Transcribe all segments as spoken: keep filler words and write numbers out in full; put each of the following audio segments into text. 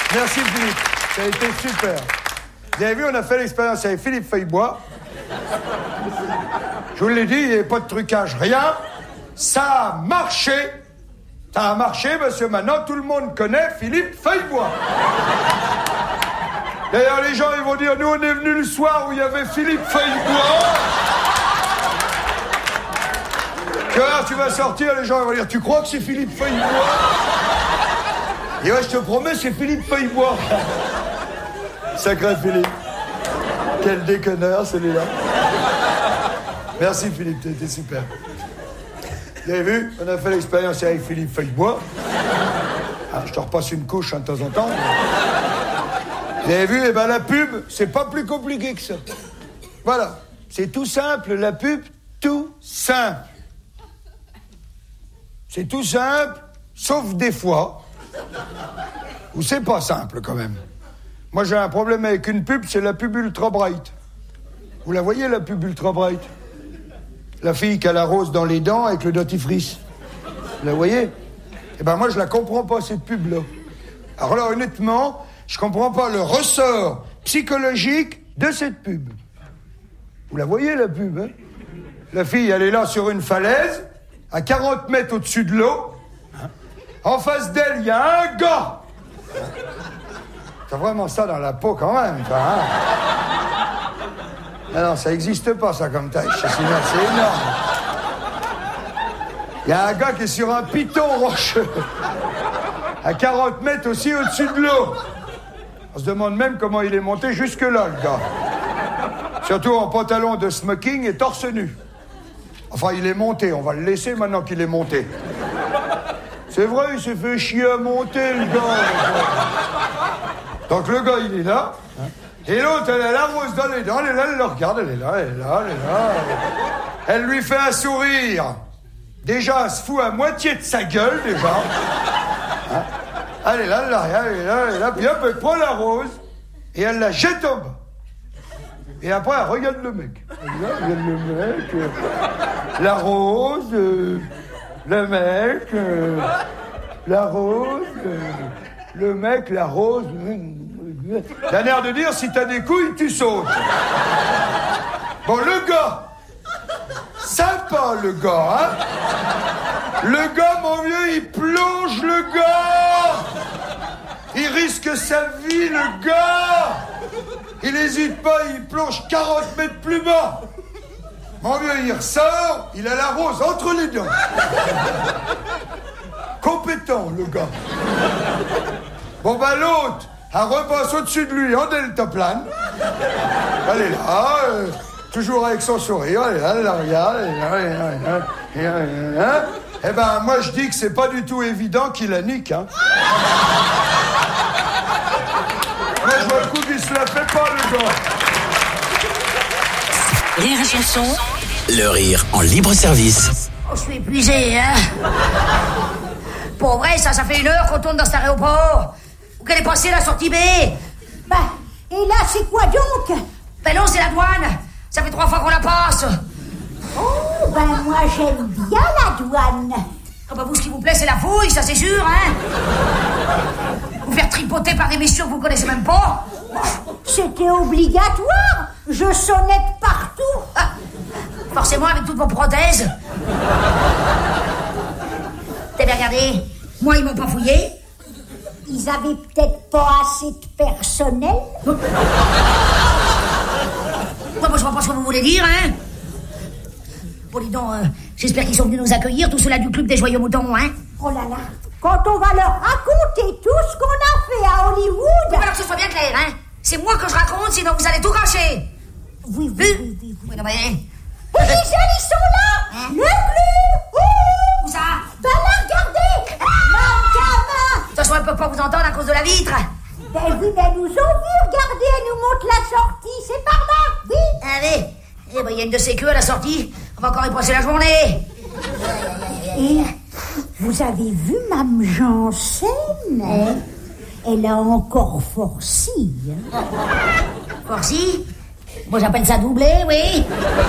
Merci Philippe, ça a été super. Vous avez vu, on a fait l'expérience avec Philippe Feuillebois. Je vous l'ai dit, il n'y avait pas de trucage, rien. Ça a marché. Ça a marché parce que maintenant tout le monde connaît Philippe Feuillebois. D'ailleurs, les gens ils vont dire, nous on est venus le soir où il y avait Philippe Feuillebois. Que là, tu vas sortir, les gens ils vont dire, tu crois que c'est Philippe Feuillebois? Et ouais, je te promets, c'est Philippe Feuillebois. Sacré Philippe. Quel déconneur, celui-là. Merci Philippe, t'as été super. Vous avez vu, on a fait l'expérience avec Philippe Feuillebois. Ah, je te repasse une couche hein, de temps en temps. Vous avez vu, eh ben, la pub, c'est pas plus compliqué que ça. Voilà, c'est tout simple, la pub, tout simple. C'est tout simple, sauf des fois où c'est pas simple quand même. Moi j'ai un problème avec une pub, c'est la pub Ultra Bright. Vous la voyez la pub Ultra Bright? La fille qui a la rose dans les dents avec le dentifrice. Vous la voyez? Eh ben moi je la comprends pas cette pub là. Alors là honnêtement, je comprends pas le ressort psychologique de cette pub. Vous la voyez la pub hein? La fille elle est là sur une falaise, à quarante mètres au-dessus de l'eau. En face d'elle, il y a un gars. T'as vraiment ça dans la peau quand même, toi, hein? Non, non, ça n'existe pas, ça, comme taille. C'est énorme. Il y a un gars qui est sur un piton rocheux, à quarante mètres aussi au-dessus de l'eau. On se demande même comment il est monté jusque-là, le gars. Surtout en pantalon de smoking et torse nu. Enfin, il est monté, on va le laisser maintenant qu'il est monté. C'est vrai, il s'est fait chier à monter, le gars. Donc le gars, il est là. Et l'autre, elle a la rose dans les dents. Elle est là, elle le regarde, elle est là, elle est là, elle est là. Elle lui fait un sourire. Déjà, elle se fout à moitié de sa gueule, déjà. Hein? Elle est là, elle, là, elle est là, elle est là. Puis hop, elle prend la rose et elle la jette en bas. Et après, elle regarde le mec. Elle regarde le mec. Euh, la rose, euh, le mec, euh, la rose, euh, le mec, la rose. T'as l'air de dire, si t'as des couilles, tu sautes. Bon, le gars, sympa le gars, hein. Le gars, mon vieux, il plonge le gars. Il risque sa vie, le gars. Il n'hésite pas, il plonge quarante mètres plus bas. Mon vieux, il ressort, il a la rose entre les dents. Compétent, le gars. Bon, bah, l'autre, elle repasse au-dessus de lui en deltaplane. Elle est là, euh, toujours avec son sourire, elle est là, elle la regarde, elle est là, elle est là, elle est là, elle est là. Eh ben, moi, je dis que c'est pas du tout évident qu'il la nique, hein. Moi, je vois le coup qu'il se la fait pas, le gars. Rire et chanson. Le rire en libre service. Oh, je suis épuisé, hein. Pour vrai, ça, ça fait une heure qu'on tourne dans cet aéroport. Où qu'elle est passée, la sortie B? Bah, et là, c'est quoi donc? Ben non, c'est la douane. Ça fait trois fois qu'on la passe. Oh, ben moi, j'aime bien la douane. Oh, ben vous, ce qui vous plaît, c'est la fouille, ça, c'est sûr, hein. Vous faire tripoter par des messieurs que vous connaissez même pas. C'était obligatoire. Je sonnette partout. Ah, forcément, avec toutes vos prothèses. T'as bien regardé? Moi, ils m'ont pas fouillé. Ils avaient peut-être pas assez de personnel. Ouais, moi, je vois pas ce que vous voulez dire, hein. Bon, dis donc, euh, j'espère qu'ils sont venus nous accueillir, tous ceux-là du club des joyeux moutons, hein. Oh là là, quand on va leur raconter tout ce qu'on a fait à Hollywood... Oui, alors que ce soit bien clair, hein. C'est moi que je raconte, sinon vous allez tout gâcher. Oui, oui, oui, oui, oui. Oui, non, mais... Et les jeunes, ils sont là, hein? Le club. Où ça? Ben là, regardez. Mancamin. De toute façon, elle peut pas vous entendre à cause de la vitre. Ben oui, mais elles nous ont vu, regardez, elles nous montrent la sortie, c'est par là, oui. Allez, eh ben, il y a une de ces queues à la sortie. On va encore y passer la journée. Et vous avez vu Mme Janssen, hein? Elle a encore forci. Hein? Forci? Moi, j'appelle ça doublé, oui.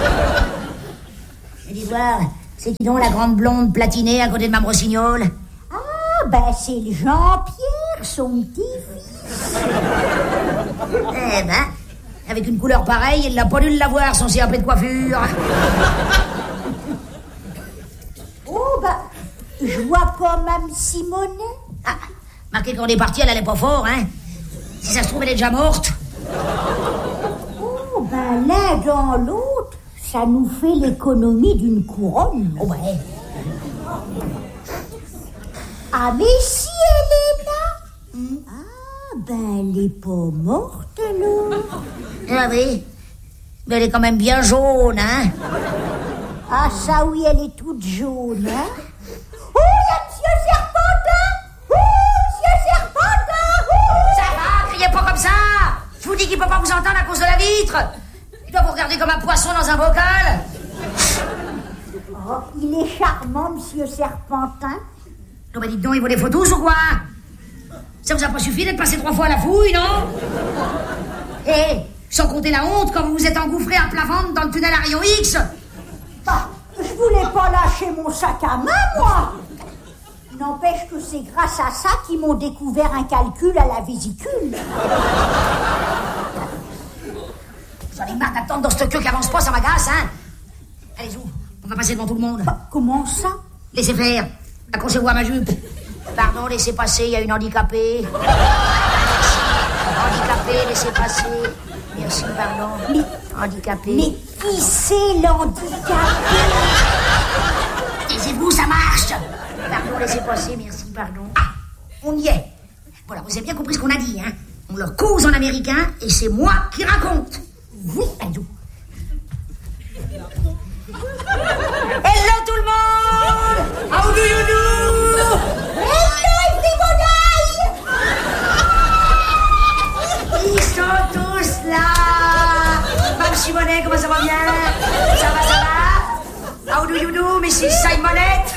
Et dis voir, c'est qui donc la grande blonde platinée à côté de Mme Rossignol? Ah, ben c'est le Jean-Pierre son petit-fils. Eh ben, avec une couleur pareille, il n'a pas dû l'avoir, son C A P de coiffure. Oh, bah, je vois pas Mme Simonet. Ah, marqué qu'on est parti, elle allait pas fort, hein. Si ça se trouve, elle est déjà morte. Oh, ben, l'un dans l'autre, ça nous fait l'économie d'une couronne. Oh, ouais. Ah, mais si elle est là. Hmm. Ah, ben, elle est pas morte, alors. Ah oui, mais elle est quand même bien jaune, hein. Ah, ça oui, elle est toute jaune, hein. Oh, il y a Monsieur Serpentin. Oh, Monsieur Serpentin. Oh. Ça va, criez pas comme ça. Je vous dis qu'il peut pas vous entendre à cause de la vitre. Il doit vous regarder comme un poisson dans un bocal. Oh, il est charmant, Monsieur Serpentin. Non, mais dites donc, il vaut des photos ou quoi? Ça vous a pas suffi d'être passé trois fois à la fouille, non? Eh, sans compter la honte quand vous vous êtes engouffré à plat ventre dans le tunnel Arion X. Bah, je voulais pas lâcher mon sac à main, moi. N'empêche que c'est grâce à ça qu'ils m'ont découvert un calcul à la vésicule. J'en ai marre d'attendre dans cette queue qui avance pas, ça m'agace, hein. Allez, où? On va passer devant tout le monde. Bah, comment ça? Laissez faire. Accrochez-vous à ma jupe. Pardon, laissez passer, il y a une handicapée. Handicapée, laissez passer. Merci, pardon. Mais, handicapée. Mais qui c'est l'handicapé? Taisez-vous, ça marche. Pardon, laissez passer, merci, pardon. Ah, on y est. Voilà, vous avez bien compris ce qu'on a dit, hein. On leur cause en américain et c'est moi qui raconte. Oui, Andrew. Hello tout le monde. How do you do? Hello everybody. Ils sont tous là. Mme Simonet, comment ça va bien? Ça va, ça va? How do you do, missus Simonette?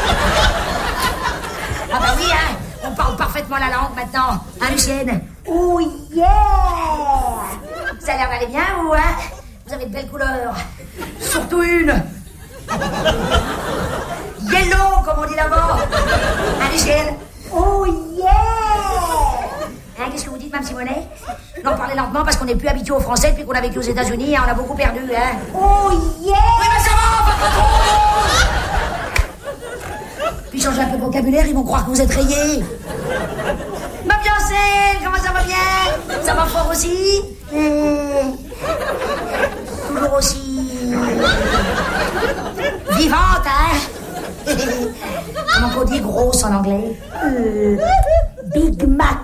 Ah bah oui, hein, on parle parfaitement la langue maintenant, hein, Lucienne? Oh yeah. Ça a l'air d'aller bien, vous, hein? Vous avez de belles couleurs. Surtout une. Yellow, comme on dit là-bas. Hein, Lucienne? Oh yeah. Hein, qu'est-ce que vous dites, Mme Simonet? Non, parlez lentement parce qu'on n'est plus habitué aux Français depuis qu'on a vécu aux États-Unis, hein, on a beaucoup perdu, hein? Oh yeah. Oui, mais ça va, pas trop. Puis changez un peu de vocabulaire, ils vont croire que vous êtes rayés. Ma fiancée, comment ça va bien? Ça va fort aussi? Mmh. Toujours aussi... vivante, hein? Comment qu'on dit grosse en anglais? Euh, Big Mac.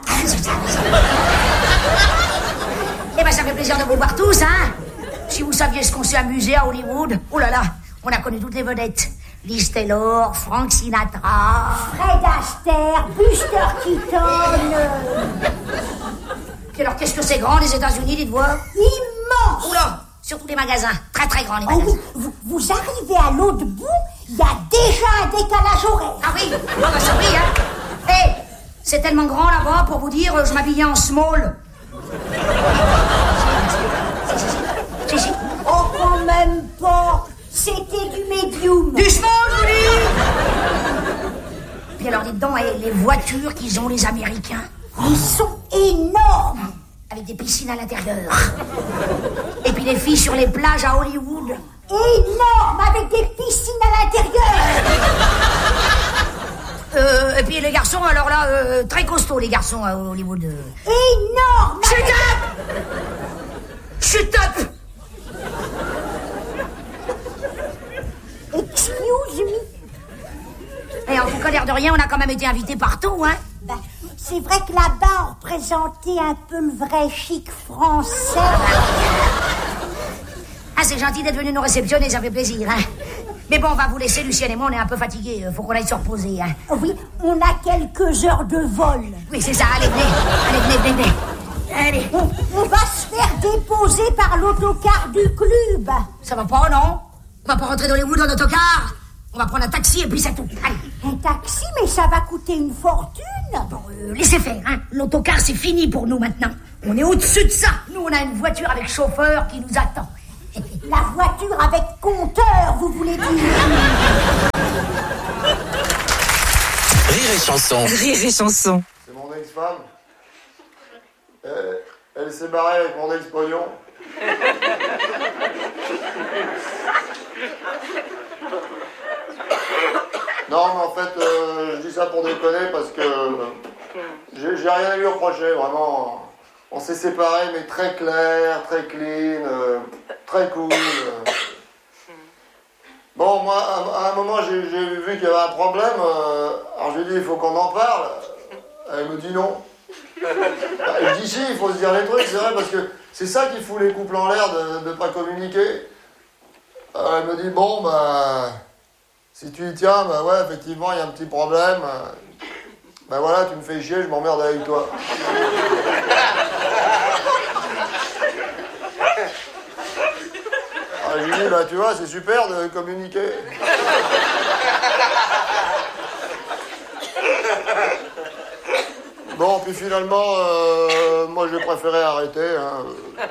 Eh ben, ça fait plaisir de vous voir tous, hein? Si vous saviez ce qu'on s'est amusé à Hollywood, oh là là, on a connu toutes les vedettes. Liz Taylor, Frank Sinatra... Fred Astaire, Buster Keaton... Et alors, qu'est-ce que c'est grand, les États-Unis, dites-moi? Immense. Oula, surtout les magasins, très très grands, les Oh magasins. oui, vous, vous arrivez à l'autre bout, il y a déjà un décalage horaire. Ah oui, oh, bah ça oui, hein. Hé, c'est tellement grand là-bas, pour vous dire, je m'habillais en small. Si, si, si, si, si. Oh, quand même pas. C'était du medium. Du small, je vous dis. Puis alors, dites donc, hey, les voitures qu'ils ont, les Américains. Ils sont énormes. Avec des piscines à l'intérieur. Et puis les filles sur les plages à Hollywood. Énormes, avec des piscines à l'intérieur. Euh, et puis les garçons, alors là, euh, très costauds, les garçons à Hollywood. Énormes. Shut avec... up! Shut up! Excuse me. Et en tout cas, l'air de rien, on a quand même été invités partout, hein? Ben, c'est vrai que là-bas, on représentait un peu le vrai chic français. Ah, c'est gentil d'être venu nous réceptionner, ça fait plaisir, hein? Mais bon, on va vous laisser, Lucienne et moi, on est un peu fatigués. Faut qu'on aille se reposer, hein? Oui, on a quelques heures de vol. Oui, c'est ça, allez, venez. Allez, venez, venez, venez. Allez. On, on va se faire déposer par l'autocar du club. Ça va pas, non? On va pas rentrer dans les Hollywood en autocar. On va prendre un taxi et puis c'est tout. Allez. Un taxi, mais ça va coûter une fortune. Bon, euh, laissez faire, hein. L'autocar, c'est fini pour nous maintenant. On est au-dessus de ça. Nous, on a une voiture avec chauffeur qui nous attend. La voiture avec compteur, vous voulez dire? Rire et chanson. Rire et chanson. C'est mon ex femme. Elle, elle s'est barrée avec mon ex-pognon. Non, mais en fait, euh, je dis ça pour déconner parce que j'ai, j'ai rien à lui reprocher, vraiment. On s'est séparés, mais très clair, très clean, euh, très cool. Euh. Bon, moi, à, à un moment, j'ai, j'ai vu qu'il y avait un problème. Euh, alors, je lui ai dit, il faut qu'on en parle. Elle me dit non. Je dis si, il faut se dire les trucs, c'est vrai, parce que c'est ça qui fout les couples en l'air de ne pas communiquer. Alors, elle me dit, bon, bah, si tu y tiens, bah ouais, effectivement, il y a un petit problème. Ben voilà, tu me fais chier, je m'emmerde avec toi. Alors, je lui dis, bah tu vois, c'est super de communiquer. Bon, puis finalement, euh, moi j'ai préféré arrêter. Hein.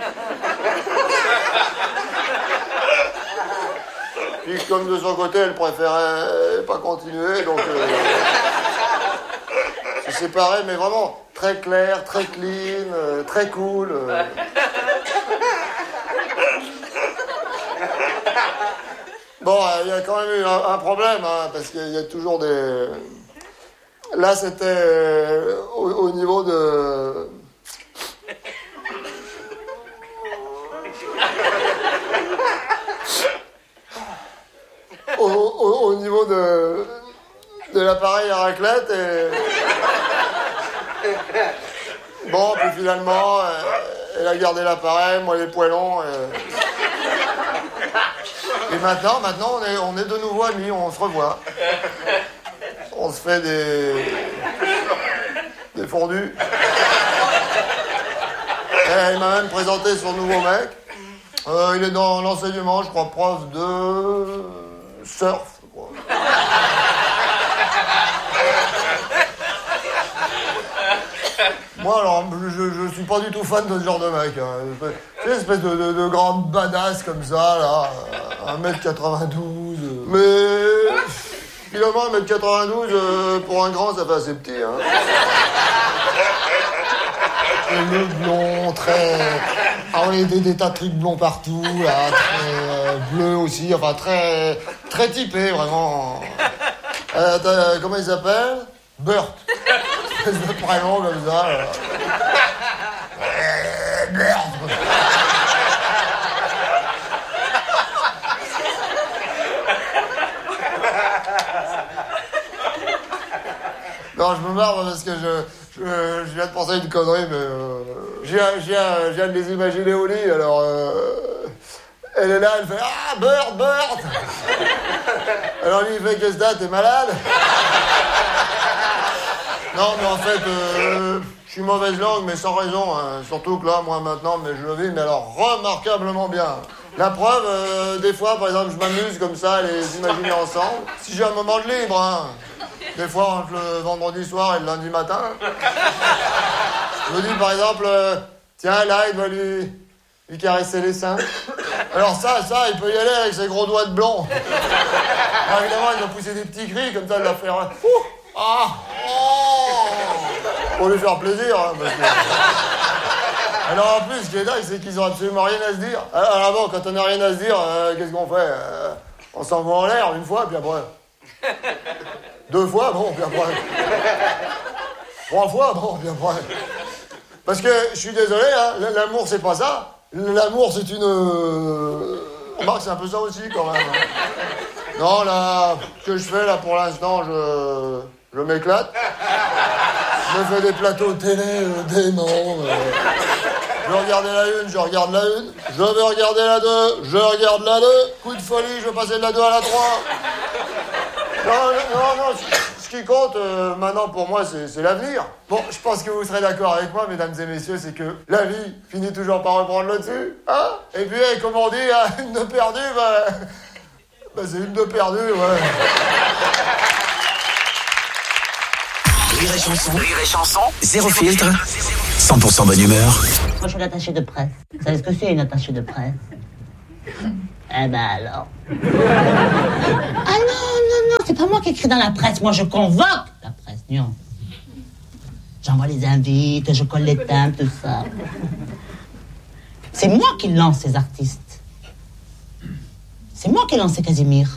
Puis comme de son côté, elle préférait pas continuer, donc... Euh, c'est séparé, mais vraiment très clair, très clean, euh, très cool. Euh. Bon, il y a quand même eu un, un problème, hein, parce qu'il y a toujours des... Là, c'était euh, au, au niveau de... Au, au, au niveau de... de l'appareil à raclette et... Bon, puis finalement, euh, elle a gardé l'appareil, moi les poêlons. Et, et maintenant, maintenant on, est, on est de nouveau amis, on se revoit. On se fait des... des fondus. Et elle m'a même présenté son nouveau mec. Euh, il est dans l'enseignement, je crois, prof de... surf, je crois. Moi, alors, je, je suis pas du tout fan de ce genre de mec. Hein. C'est une espèce de, de, de grande badass comme ça, là. un mètre quatre-vingt-douze. Mais, finalement, un mètre quatre-vingt-douze, euh, pour un grand, ça fait assez petit, hein. Le blond, très... Ah oui, des, des tas de trucs blonds partout, là, très euh, bleu aussi, enfin, très... très typé, vraiment. Euh, comment il s'appelle? Burt. C'est de prénom comme ça. Euh, Burt. Non, je me marre parce que je, je, je viens de penser à une connerie, mais euh, je, viens, je, viens, je viens de les imaginer au lit, alors... Euh, elle est là, elle fait « Ah, Burt, Burt !» Alors lui, il fait « Qu'est-ce que t'as, t'es malade ?» Non, mais en fait, euh, je suis mauvaise langue, mais sans raison. Hein. Surtout que là, moi, maintenant, mais je le vis, mais alors, remarquablement bien. La preuve, euh, des fois, par exemple, je m'amuse comme ça, à les imaginer ensemble. Si j'ai un moment de libre, hein. Des fois, entre le vendredi soir et le lundi matin. Je me dis, par exemple, euh, tiens, là, il va lui, lui caresser les seins. Alors ça, ça, il peut y aller avec ses gros doigts de blond. Alors, évidemment, il va pousser des petits cris, comme ça, il va faire... Ouh, ah, oh, pour lui faire plaisir, hein, parce que... Alors en plus, ce qui est dingue, c'est qu'ils ont absolument rien à se dire. Alors bon, quand on n'a rien à se dire, euh, qu'est-ce qu'on fait euh, on s'envoie en l'air une fois, puis après... Deux fois, bon, puis après... Trois fois, bon, puis après... Parce que, je suis désolé, hein, l'amour, c'est pas ça. L'amour, c'est une... Remarque, c'est un peu ça aussi, quand même. Non, là, ce que je fais, là, pour l'instant, je... Je m'éclate. Je me fais des plateaux télé euh, déments. Euh. Je veux regarder la une, je regarde la une. Je veux regarder la deux, je regarde la deux. Coup de folie, je veux passer de la deux à la trois. Non, non, non. Ce qui compte euh, maintenant pour moi, c'est, c'est l'avenir. Bon, je pense que vous serez d'accord avec moi, mesdames et messieurs, c'est que la vie finit toujours par reprendre le dessus. Hein? Et puis, hey, comme on dit, hein, une de perdue, bah, bah c'est une de perdue, ouais. Rire et chanson, Rire et chanson, zéro filtre, cent pour cent bonne humeur. Moi, je suis l'attaché de presse. Vous savez ce que c'est, une attachée de presse? Eh ben alors. Ah non, non, non, c'est pas moi qui écris dans la presse. Moi, je convoque la presse, non. J'envoie les invites, je colle les timbres, tout ça. C'est moi qui lance ces artistes. C'est moi qui ai lancé Casimir.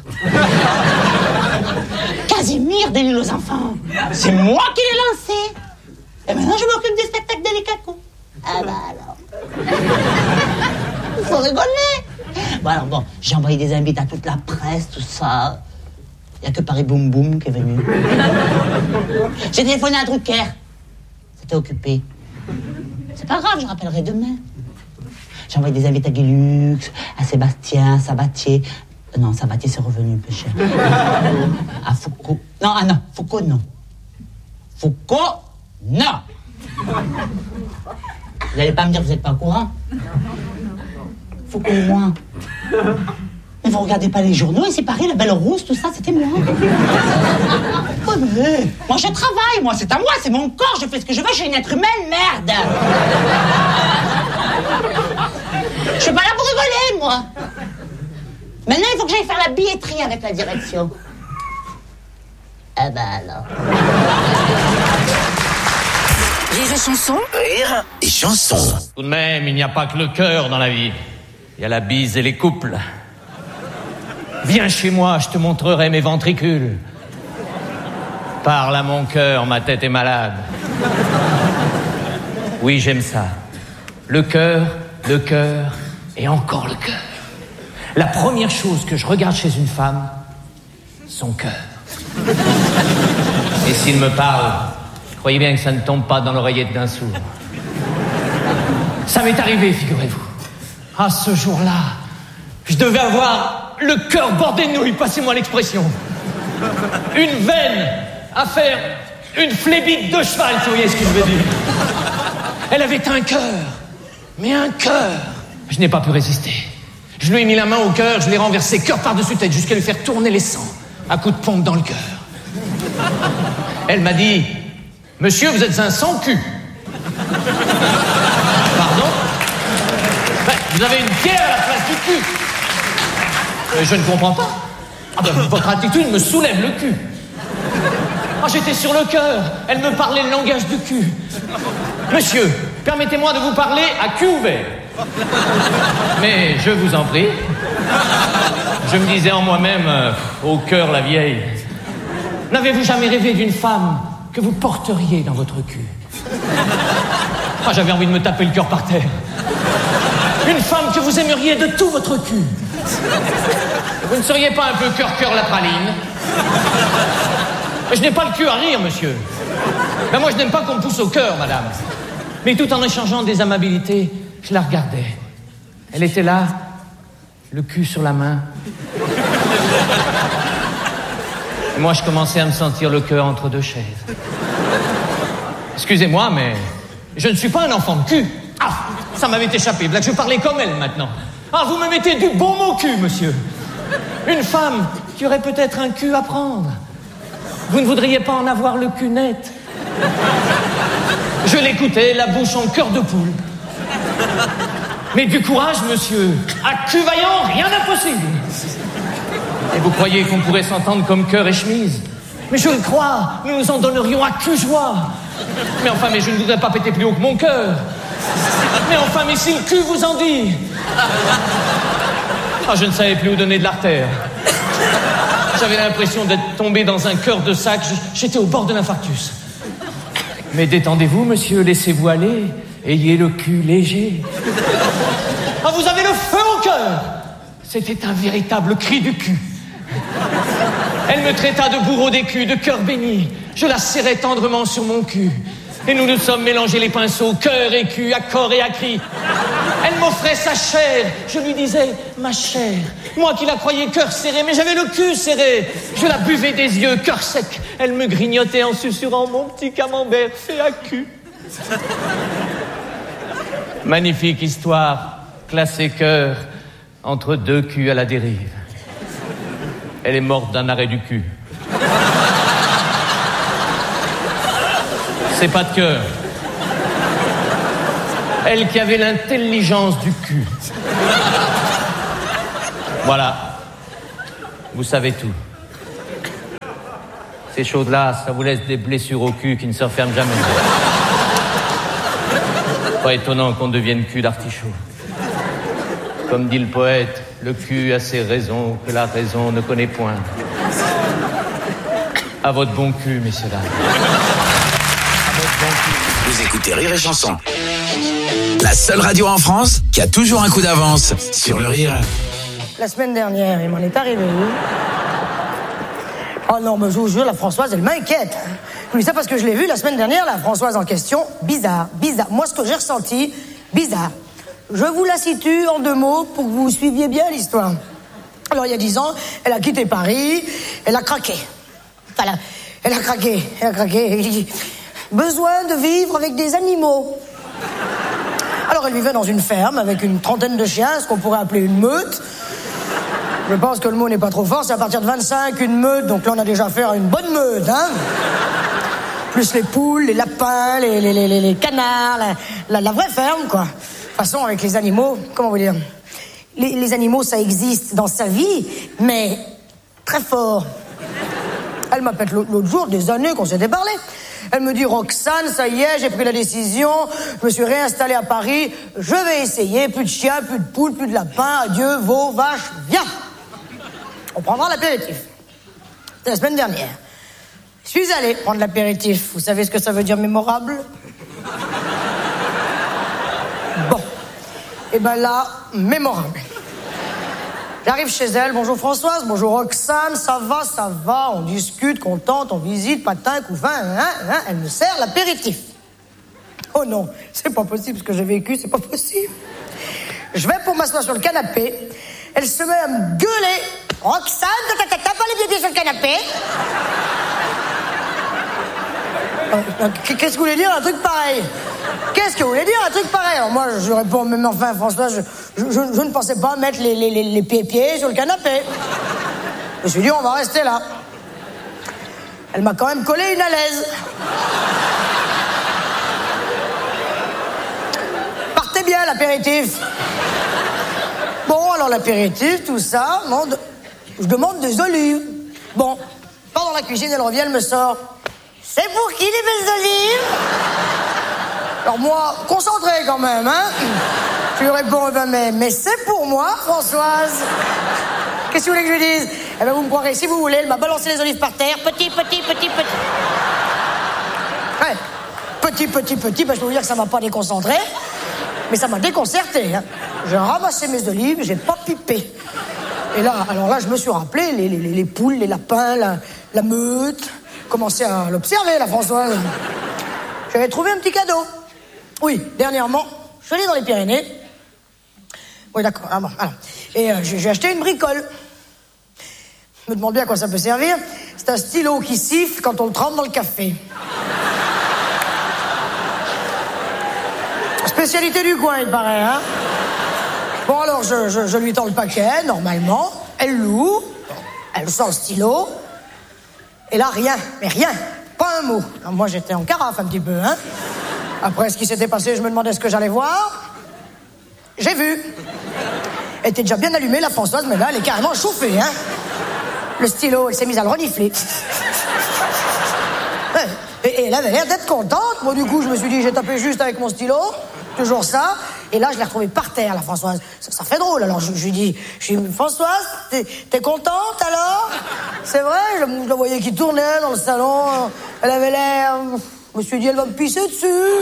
Casimir de l'île aux enfants. C'est moi qui l'ai lancé. Et maintenant, je m'occupe des spectacles de l'Ikaku. Ah bah alors. Il faut rigoler. Bon alors bon, j'ai envoyé des invites à toute la presse, tout ça. Il n'y a que Paris Boum Boum qui est venu. J'ai téléphoné à Drucker. C'était occupé. C'est pas grave, je rappellerai demain. J'ai envoyé des invites à Guilux, à Sébastien, Sabatier. Euh, non, Sabatier, c'est revenu peu cher. À Foucault. Non, ah non, Foucault, non. Foucault, non. Vous n'allez pas me dire que vous n'êtes pas au courant. Foucault, moi. Mais vous regardez pas les journaux, ici Paris, la Belle Rousse, tout ça, c'était moi. Oh, mais moi, je travaille, moi, c'est à moi, c'est mon corps, je fais ce que je veux, je suis une être humaine, merde. Je suis pas là pour rigoler, moi. Maintenant, il faut que j'aille faire la billetterie avec la direction. Ah bah alors. Rire et chanson. Rire et chanson. Tout de même, il n'y a pas que le cœur dans la vie. Il y a la bise et les couples. Viens chez moi, je te montrerai mes ventricules. Parle à mon cœur, ma tête est malade. Oui, j'aime ça. Le cœur, le cœur et encore le cœur. La première chose que je regarde chez une femme, son cœur. Et s'il me parle, croyez bien que ça ne tombe pas dans l'oreillette d'un sourd. Ça m'est arrivé, figurez-vous. À ce jour-là, je devais avoir le cœur bordé de nouilles, passez-moi l'expression. Une veine à faire une flébite de cheval, si vous voyez ce que je veux dire. Elle avait un cœur, mais un cœur. Je n'ai pas pu résister. Je lui ai mis la main au cœur, je l'ai renversé cœur par-dessus tête jusqu'à lui faire tourner les sangs à coups de pompe dans le cœur. Elle m'a dit, monsieur, vous êtes un sans-cul. Pardon? Ben, vous avez une pierre à la place du cul. Euh, je ne comprends pas. Ah ben, votre attitude me soulève le cul. Ah, j'étais sur le cœur. Elle me parlait le langage du cul. Monsieur, permettez-moi de vous parler à cul ouvert. Mais je vous en prie. Je me disais en moi-même, euh, au cœur la vieille. N'avez-vous jamais rêvé d'une femme que vous porteriez dans votre cul? Ah, j'avais envie de me taper le cœur par terre. Une femme que vous aimeriez de tout votre cul. Vous ne seriez pas un peu cœur-cœur la praline? Je n'ai pas le cul à rire, monsieur. Mais moi, je n'aime pas qu'on me pousse au cœur, madame. Mais tout en échangeant des amabilités, je la regardais. Elle était là, le cul sur la main. Et moi, je commençais à me sentir le cœur entre deux chaises. Excusez-moi, mais je ne suis pas un enfant de cul. Ah, ça m'avait échappé. Là, je parlais comme elle, maintenant. Ah, vous me mettez du bon mot cul, monsieur. Une femme qui aurait peut-être un cul à prendre. Vous ne voudriez pas en avoir le cul net? Je l'écoutais, la bouche en cœur de poule. Mais du courage, monsieur. À cul vaillant, rien d'impossible. Et vous croyez qu'on pourrait s'entendre comme cœur et chemise? Mais je le crois, nous nous en donnerions à cul joie. Mais enfin, mais je ne voudrais pas péter plus haut que mon cœur. Mais enfin, mais si le cul vous en dit. Ah, je ne savais plus où donner de l'artère. J'avais l'impression d'être tombé dans un cœur de sac. J'étais au bord de l'infarctus. Mais détendez-vous, monsieur, laissez-vous aller. Ayez le cul léger. Ah, vous avez le feu au cœur. C'était un véritable cri du cul. Elle me traita de bourreau des culs, de cœur béni. Je la serrais tendrement sur mon cul. Et nous nous sommes mélangés les pinceaux, cœur et cul, à corps et à cri. Elle m'offrait sa chair. Je lui disais, ma chair. Moi qui la croyais cœur serré, mais j'avais le cul serré. Je la buvais des yeux, cœur sec. Elle me grignotait en susurrant mon petit camembert fait à cul. Magnifique histoire, classée cœur, entre deux culs à la dérive. Elle est morte d'un arrêt du cul. C'est pas de cœur. Elle qui avait l'intelligence du cul. Voilà. Vous savez tout. Ces choses-là, ça vous laisse des blessures au cul qui ne se referment jamais. Pas étonnant qu'on devienne cul d'artichaut. Comme dit le poète, le cul a ses raisons que la raison ne connaît point. À votre bon cul, messieurs dames. À votre bon cul. Vous écoutez Rire et Chanson. La seule radio en France qui a toujours un coup d'avance sur le rire. La semaine dernière, il m'en est arrivé où? Oh non, mais je vous jure, la Françoise, elle m'inquiète. Je dis ça parce que je l'ai vue la semaine dernière, la Françoise en question. Bizarre, bizarre. Moi, ce que j'ai ressenti, bizarre. Je vous la situe en deux mots pour que vous suiviez bien l'histoire. Alors, il y a dix ans, elle a quitté Paris, elle a craqué. Voilà, elle a craqué, elle a craqué. Besoin de vivre avec des animaux. Alors, elle vivait dans une ferme avec une trentaine de chiens, ce qu'on pourrait appeler une meute. Je pense que le mot n'est pas trop fort, c'est à partir de vingt-cinq, une meute, donc là on a déjà affaire à une bonne meute, hein. Plus les poules, les lapins, les, les, les, les canards, la, la, la vraie ferme, quoi. De toute façon, avec les animaux, comment vous dire, les, les animaux, ça existe dans sa vie, mais très fort. Elle m'appelle l'autre jour, des années qu'on s'était parlé. Elle me dit, Roxane, ça y est, j'ai pris la décision, je me suis réinstallée à Paris, je vais essayer, plus de chiens, plus de poules, plus de lapins, adieu, veaux, vaches, viens. On prendra l'apéritif. C'était la semaine dernière. Je suis allée prendre l'apéritif. Vous savez ce que ça veut dire mémorable? Bon. Et ben là, mémorable. J'arrive chez elle, bonjour Françoise, bonjour Roxane, ça va, ça va, on discute, contente, on visite, patin, couffin, hein, hein, elle me sert l'apéritif. Oh non, c'est pas possible ce que j'ai vécu, c'est pas possible. Je vais pour m'asseoir sur le canapé, elle se met à me gueuler. Roxane, t'as pas les pieds sur le canapé? Qu'est-ce que vous voulez dire un truc pareil? Qu'est-ce que vous voulez dire un truc pareil? Alors moi, je réponds, mais enfin, François, je, je, je, je ne pensais pas mettre les, les, les, les pieds-pieds sur le canapé. Je me suis dit, on va rester là. Elle m'a quand même collé une à l'aise. Partez bien, l'apéritif. Bon, alors l'apéritif, tout ça, bon, de... je demande des olives. Bon, pas dans la cuisine, elle revient, elle me sort. C'est pour qui les belles olives? Alors moi, concentré quand même, hein. Je lui réponds, ben, mais, mais c'est pour moi, Françoise. Qu'est-ce que vous voulez que je lui dise? Eh ben vous me croirez, si vous voulez, elle m'a balancé les olives par terre. Petit, petit, petit, petit. Ouais, petit, petit, petit, ben, je peux vous dire que ça m'a pas déconcentré. Mais ça m'a déconcerté, hein. J'ai ramassé mes olives, j'ai pas pipé. Et là, alors là, je me suis rappelé les, les, les poules, les lapins, la, la meute. Commencé à l'observer, la Françoise. J'avais trouvé un petit cadeau. Oui, dernièrement, je suis allé dans les Pyrénées. Oui, d'accord. Ah bon, voilà. Et euh, j'ai acheté une bricole. Je me demande bien à quoi ça peut servir. C'est un stylo qui siffle quand on le trempe dans le café. Spécialité du coin, il paraît, hein. Bon, alors, je, je, je lui tends le paquet, normalement. Elle l'ouvre. Elle sort le stylo. Et là, rien, mais rien, pas un mot. Alors moi, j'étais en carafe un petit peu, hein. Après ce qui s'était passé, je me demandais ce que j'allais voir. J'ai vu. Elle était déjà bien allumée, la Françoise, mais là, elle est carrément chauffée, hein. Le stylo, elle s'est mise à le renifler. Et, et elle avait l'air d'être contente. Moi, du coup, je me suis dit, j'ai tapé juste avec mon stylo, toujours ça. Et là, je l'ai retrouvée par terre, la Françoise. Ça, ça fait drôle. Alors, je, je lui dis, je lui dis, Françoise, t'es, t'es contente, alors? C'est vrai, je, je la voyais qui tournait dans le salon. Elle avait l'air... Je me suis dit, elle va me pisser dessus.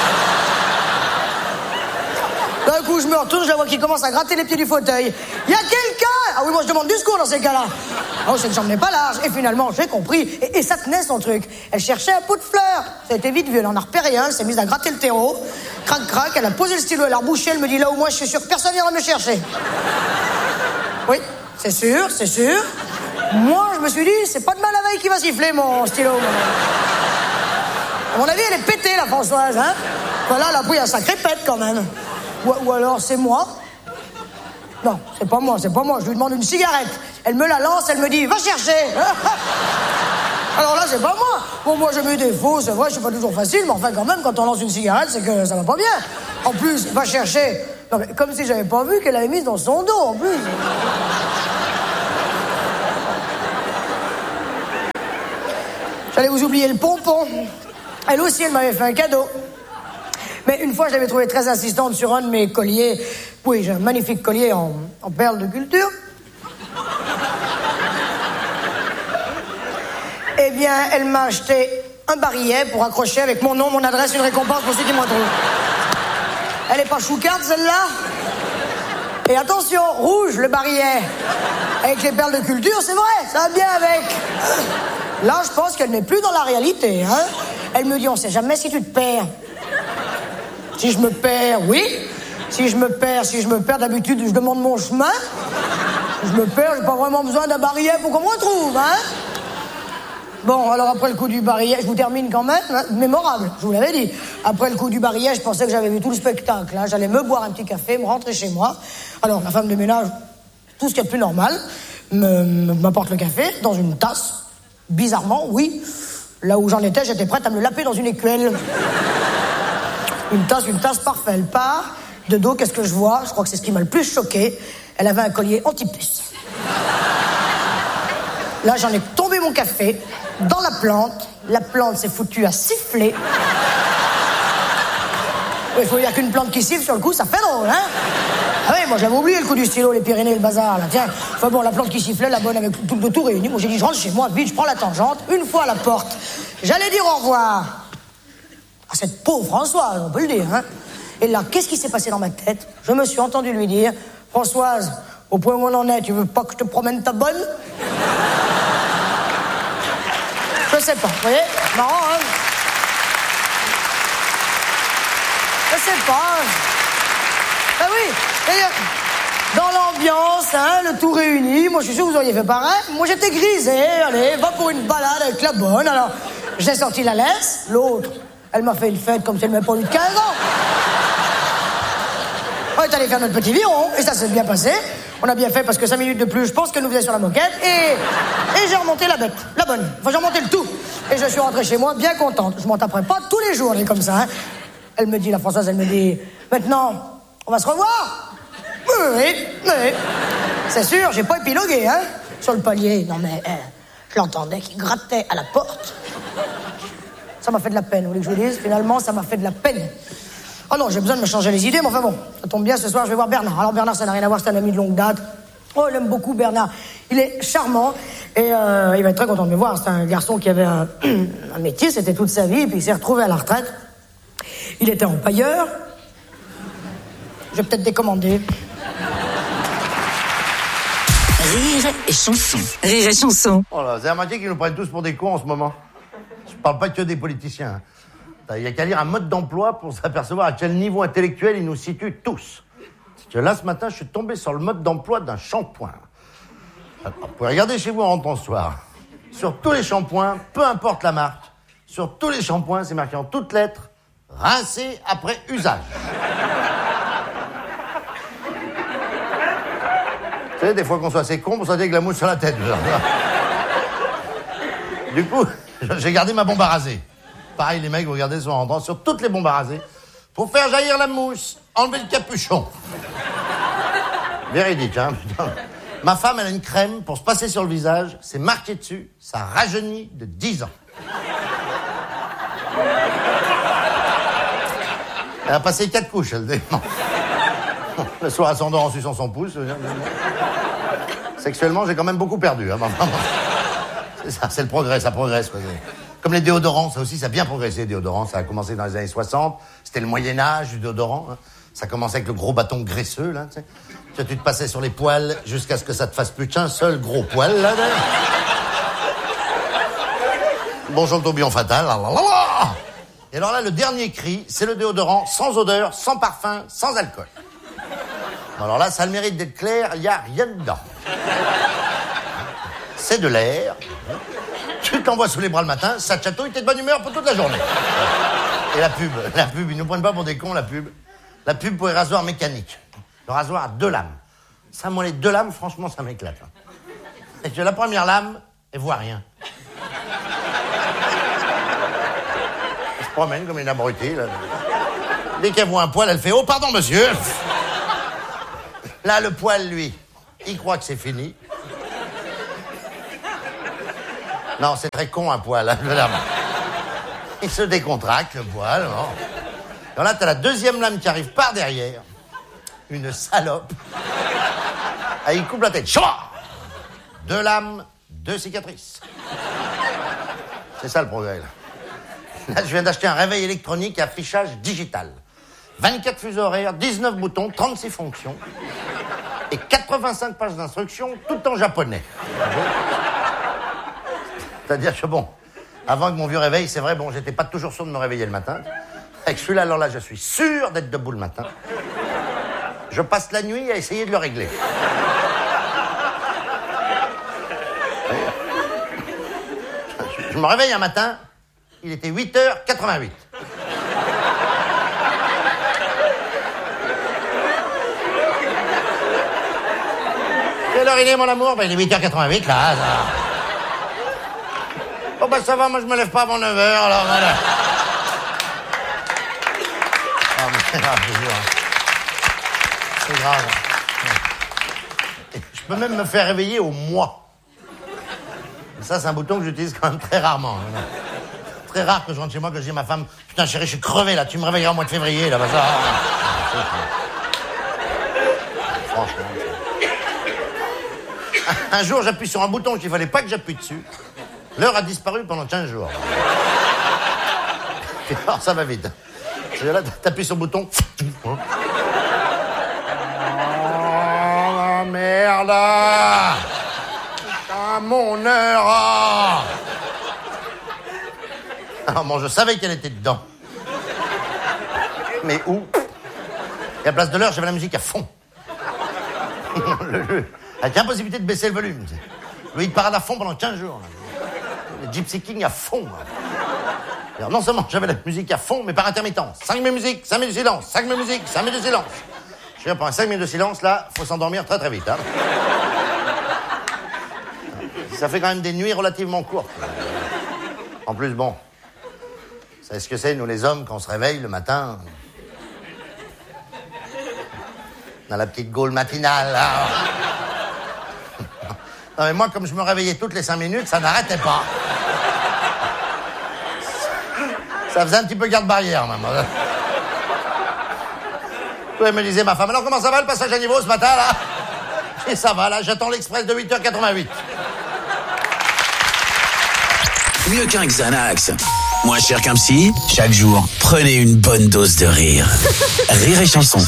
D'un coup, je me retourne, je la vois qui commence à gratter les pieds du fauteuil. Il y a quelqu'un! Ah oui, moi, je demande du secours dans ces cas-là. Oh, cette jambe n'est pas large. Et finalement, j'ai compris. Et, et ça tenait, son truc. Elle cherchait un pot de fleurs. Ça a été vite vu. Elle en a repéré un. Elle s'est mise à gratter le terreau. Crac, crac. Elle a posé le stylo. Elle a rebouché. Elle me dit, là, au moins, je suis sûr que personne viendra me chercher. Oui, c'est sûr, c'est sûr. Moi, je me suis dit, c'est pas demain la veille qui va siffler, mon stylo. À mon avis, elle est pétée, la Françoise, hein. Voilà, elle a pris un sacré pète, quand même. Ou, ou alors, c'est moi. Non, c'est pas moi, c'est pas moi. Je lui demande une cigarette. Elle me la lance, elle me dit, va chercher. Alors là, c'est pas moi. Bon, moi, j'ai mes défauts, c'est vrai, je suis pas toujours facile, mais enfin, quand même, quand on lance une cigarette, c'est que ça va pas bien. En plus, va chercher. Non, mais comme si j'avais pas vu qu'elle l'avait mise dans son dos, en plus. J'allais vous oublier le pompon. Elle aussi, elle m'avait fait un cadeau. Mais une fois, je l'avais trouvée très insistante sur un de mes colliers. Oui, j'ai un magnifique collier en, en perles de culture. Eh bien, elle m'a acheté un barillet pour accrocher avec mon nom, mon adresse, une récompense pour ceux qui m'en trouvent. Elle est pas choucarte, celle-là? Et attention, rouge, le barillet. Avec les perles de culture, c'est vrai, ça va bien avec. Là, je pense qu'elle n'est plus dans la réalité, hein. Elle me dit, on sait jamais si tu te perds. Si je me perds, oui. Si je me perds, si je me perds, d'habitude, je demande mon chemin. Si je me perds, j'ai pas vraiment besoin d'un barillet pour qu'on me retrouve, hein. Bon, alors après le coup du barillet, je vous termine quand même, hein, mémorable, je vous l'avais dit. Après le coup du barillet, je pensais que j'avais vu tout le spectacle, hein. J'allais me boire un petit café, me rentrer chez moi. Alors, la femme de ménage, tout ce qui est plus normal, me, m'apporte le café dans une tasse. Bizarrement, oui. Là où j'en étais, j'étais prête à me le laper dans une écuelle. Une tasse, une tasse, parfait. Elle part. De dos, qu'est-ce que je vois? Je crois que c'est ce qui m'a le plus choqué. Elle avait un collier anti-puce. Là, j'en ai tombé mon café dans la plante. La plante s'est foutue à siffler. Il faut dire qu'une plante qui siffle, sur le coup, ça fait drôle, hein? Ah oui, moi, j'avais oublié le coup du stylo, les Pyrénées, le bazar, là, tiens. Enfin bon, la plante qui sifflait, la bonne avec tout, tout, tout réuni. Moi, j'ai dit, je rentre chez moi, vite, je prends la tangente, une fois à la porte. J'allais dire au revoir à cette pauvre Françoise, on peut le dire, hein. Et là, qu'est-ce qui s'est passé dans ma tête? Je me suis entendu lui dire, Françoise, au point où on en est, tu veux pas que je te promène ta bonne? Je sais pas, vous voyez? Marrant, hein? Je sais pas. Ah oui, d'ailleurs, dans l'ambiance, hein, le tout réuni, moi je suis sûr que vous auriez fait pareil. Moi j'étais grisé, allez, va pour une balade avec la bonne. Alors, j'ai sorti la laisse, l'autre, elle m'a fait une fête comme si elle m'avait pas eu de quinze ans. On est allé faire notre petit viron, et ça s'est bien passé. On a bien fait parce que cinq minutes de plus, je pense qu'elle nous faisait sur la moquette, et, et j'ai remonté la bête, la bonne. Enfin, j'ai remonté le tout. Et je suis rentré chez moi bien contente. Je m'en taperai pas tous les jours, elle est comme ça, hein. Elle me dit, la Françoise, elle me dit, maintenant, on va se revoir? Oui, oui, oui. C'est sûr, j'ai pas épilogué, hein, sur le palier. Non, mais euh, je l'entendais qui grattait à la porte. Ça m'a fait de la peine, vous voulez que je vous dise? Finalement, ça m'a fait de la peine. Ah non, j'ai besoin de me changer les idées, mais enfin bon, ça tombe bien, ce soir, je vais voir Bernard. Alors Bernard, ça n'a rien à voir, c'est un ami de longue date. Oh, il aime beaucoup Bernard. Il est charmant, et euh, il va être très content de me voir. C'est un garçon qui avait un, un métier, c'était toute sa vie, puis il s'est retrouvé à la retraite. Il était empailleur. Je vais peut-être décommander. Rire et chanson. Rire et chanson. Oh là, c'est un métier qu'ils nous prennent tous pour des cons en ce moment. Je parle pas que des politiciens. Il y a qu'à lire un mode d'emploi pour s'apercevoir à quel niveau intellectuel ils nous situent tous. C'est que là, ce matin, je suis tombé sur le mode d'emploi d'un shampoing. Vous pouvez regarder chez vous en rentrant ce soir. Sur tous les shampoings, peu importe la marque, sur tous les shampoings, c'est marqué en toutes lettres, rincé après usage. Vous savez, des fois qu'on soit assez con pour sortir avec la mouche sur la tête. Du coup, j'ai gardé ma bombe à raser. Pareil, les mecs, vous regardez sont rentrant sur toutes les bombes à raser pour faire jaillir la mousse, enlever le capuchon. Véridique, hein, putain. Ma femme, elle a une crème pour se passer sur le visage, c'est marqué dessus, ça rajeunit de dix ans. Elle a passé quatre couches, elle dit. Le soir, elle s'endort en suçant son pouce. Sexuellement, j'ai quand même beaucoup perdu. Hein. C'est ça, c'est le progrès, ça progresse. Quoi. Comme les déodorants, ça aussi, ça a bien progressé, les déodorants. Ça a commencé dans les années soixante. C'était le Moyen-Âge du déodorant. Hein. Ça commençait avec le gros bâton graisseux, là, tu sais. Tu te passais sur les poils jusqu'à ce que ça te fasse plus qu'un seul gros poil, là. là. Bonjour le tourbillon fatal. Là, là, là. Et alors là, le dernier cri, c'est le déodorant sans odeur, sans parfum, sans alcool. Alors là, ça a le mérite d'être clair, il n'y a rien dedans. C'est de l'air. Tu t'envoies sous les bras le matin, ça te chatouille, t'es de bonne humeur pour toute la journée. Et la pub, la pub, ils nous prennent pas pour des cons, la pub. La pub pour les rasoirs mécaniques. Le rasoir à deux lames. Ça, moi, les deux lames, franchement, ça m'éclate. Et que la première lame, elle voit rien. Elle se promène comme une abrutie, là. Dès qu'elle voit un poil, elle fait « Oh, pardon, monsieur !» Là, le poil, lui, il croit que c'est fini. Non, c'est très con, un poil. Hein, il se décontracte, le poil. Non. Et là, t'as la deuxième lame qui arrive par derrière. Une salope. Ah, il coupe la tête. Chouah ! Deux lames, deux cicatrices. C'est ça le progrès, là. Là, je viens d'acheter un réveil électronique et affichage digital. vingt-quatre fuseaux horaires, dix-neuf boutons, trente-six fonctions. Et quatre-vingt-cinq pages d'instructions, tout en japonais. C'est-à-dire que bon, avant que mon vieux réveil, c'est vrai, bon, j'étais pas toujours sûr de me réveiller le matin. Avec celui-là, alors là, je suis sûr d'être debout le matin. Je passe la nuit à essayer de le régler. Je me réveille un matin, il était huit heures quatre-vingt-huit. Quelle heure il est, mon amour? Ben, il est huit heures quatre-vingt-huit, là. Ça... Oh, ben, ça va, moi, je me lève pas avant neuf heures, alors, voilà. Ah, mais c'est grave, c'est grave. Je peux même me faire réveiller au mois. Ça, c'est un bouton que j'utilise quand même très rarement. Très rare que je rentre chez moi, que je dis à ma femme, putain, chérie, je suis crevé, là, tu me réveilleras au mois de février, là, bah, ça... Franchement... Un jour, j'appuie sur un bouton qu'il fallait pas que j'appuie dessus. L'heure a disparu pendant quinze jours. Et alors, ça va vite. Et là, t'appuies sur le bouton. Oh, merde! Putain, mon heure! Alors, bon, je savais qu'elle était dedans. Mais où? Et à la place de l'heure, j'avais la musique à fond. le, le... Avec impossibilité de baisser le volume. Le hit parade à fond pendant quinze jours. Le Gypsy King à fond. Alors, non seulement j'avais la musique à fond, mais par intermittence. cinq minutes de musique, cinq minutes de silence. cinq minutes de musique, cinq minutes de silence. Je viens pendant cinq minutes de silence, là, faut s'endormir très très vite. Hein. Ça fait quand même des nuits relativement courtes. En plus, bon, vous savez ce que c'est, nous les hommes, quand on se réveille le matin... On a la petite gaule matinale, là. Non, mais moi, comme je me réveillais toutes les cinq minutes, ça n'arrêtait pas. Ça faisait un petit peu garde-barrière, même. Elle me disait, ma femme, alors comment ça va le passage à niveau ce matin, là? Et ça va, là, j'attends l'express de huit heures quatre-vingt-huit. Mieux qu'un Xanax. Moins cher qu'un psy, chaque jour, prenez une bonne dose de rire. Rire et chanson.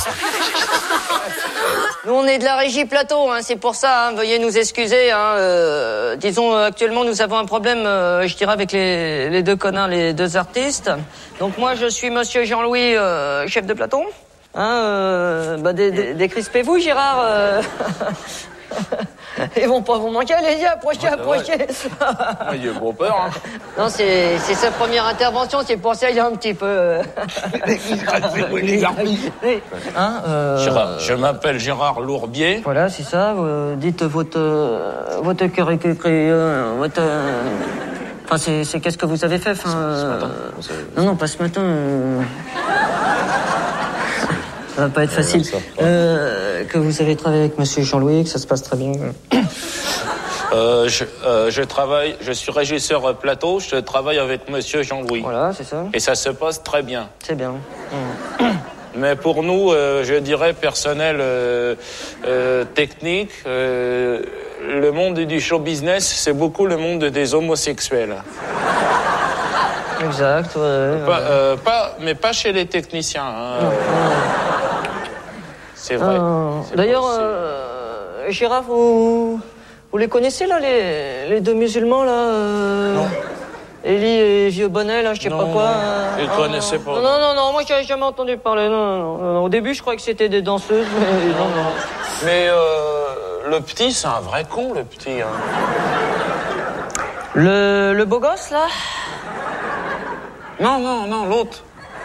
Nous, on est de la régie plateau, hein, c'est pour ça, hein, veuillez nous excuser. Hein, euh, disons, euh, actuellement, nous avons un problème, euh, je dirais, avec les, les deux connards, les deux artistes. Donc moi, je suis monsieur Jean-Louis, euh, chef de plateau. Hein, euh, bah, dé- dé- décrispez-vous, Gérard. Euh... Ils vont pas vous manquer, allez-y, approchez, ouais, approchez. Ouais, il a gros peur, hein. Non, c'est, c'est sa première intervention, c'est pour ça il y a un petit peu... hein, euh... Gérard, je m'appelle Gérard Lourbier. Voilà, c'est ça, vous dites votre... Euh, votre cœur est euh, votre... Euh... Enfin, c'est, c'est qu'est-ce que vous avez fait, enfin... Euh... Non, non, pas ce matin... Euh... Ça va pas être facile. Euh, que vous avez travaillé avec monsieur Jean-Louis, que ça se passe très bien. Euh, je, euh, je travaille, je suis régisseur plateau, je travaille avec monsieur Jean-Louis. Voilà, c'est ça. Et ça se passe très bien. C'est bien. Mmh. Mais pour nous, euh, je dirais personnel, euh, euh, technique, euh, le monde du show business, c'est beaucoup le monde des homosexuels. Exact, ouais. Pas, euh, pas, mais pas chez les techniciens. Hein. Non. C'est vrai. Euh, c'est d'ailleurs, euh, Gérard, vous, vous les connaissez, là, les, les deux musulmans, là euh, Non. Élie et Vieux Bonnet, là, je sais non, pas quoi. Non, euh, je ne connaissais pas. Non, non, non, moi, j'avais jamais entendu parler. Non, non, non. Au début, je croyais que c'était des danseuses, mais non, non. Mais euh, le petit, c'est un vrai con, le petit. Hein. Le, le beau gosse, là? Non, non, non, l'autre.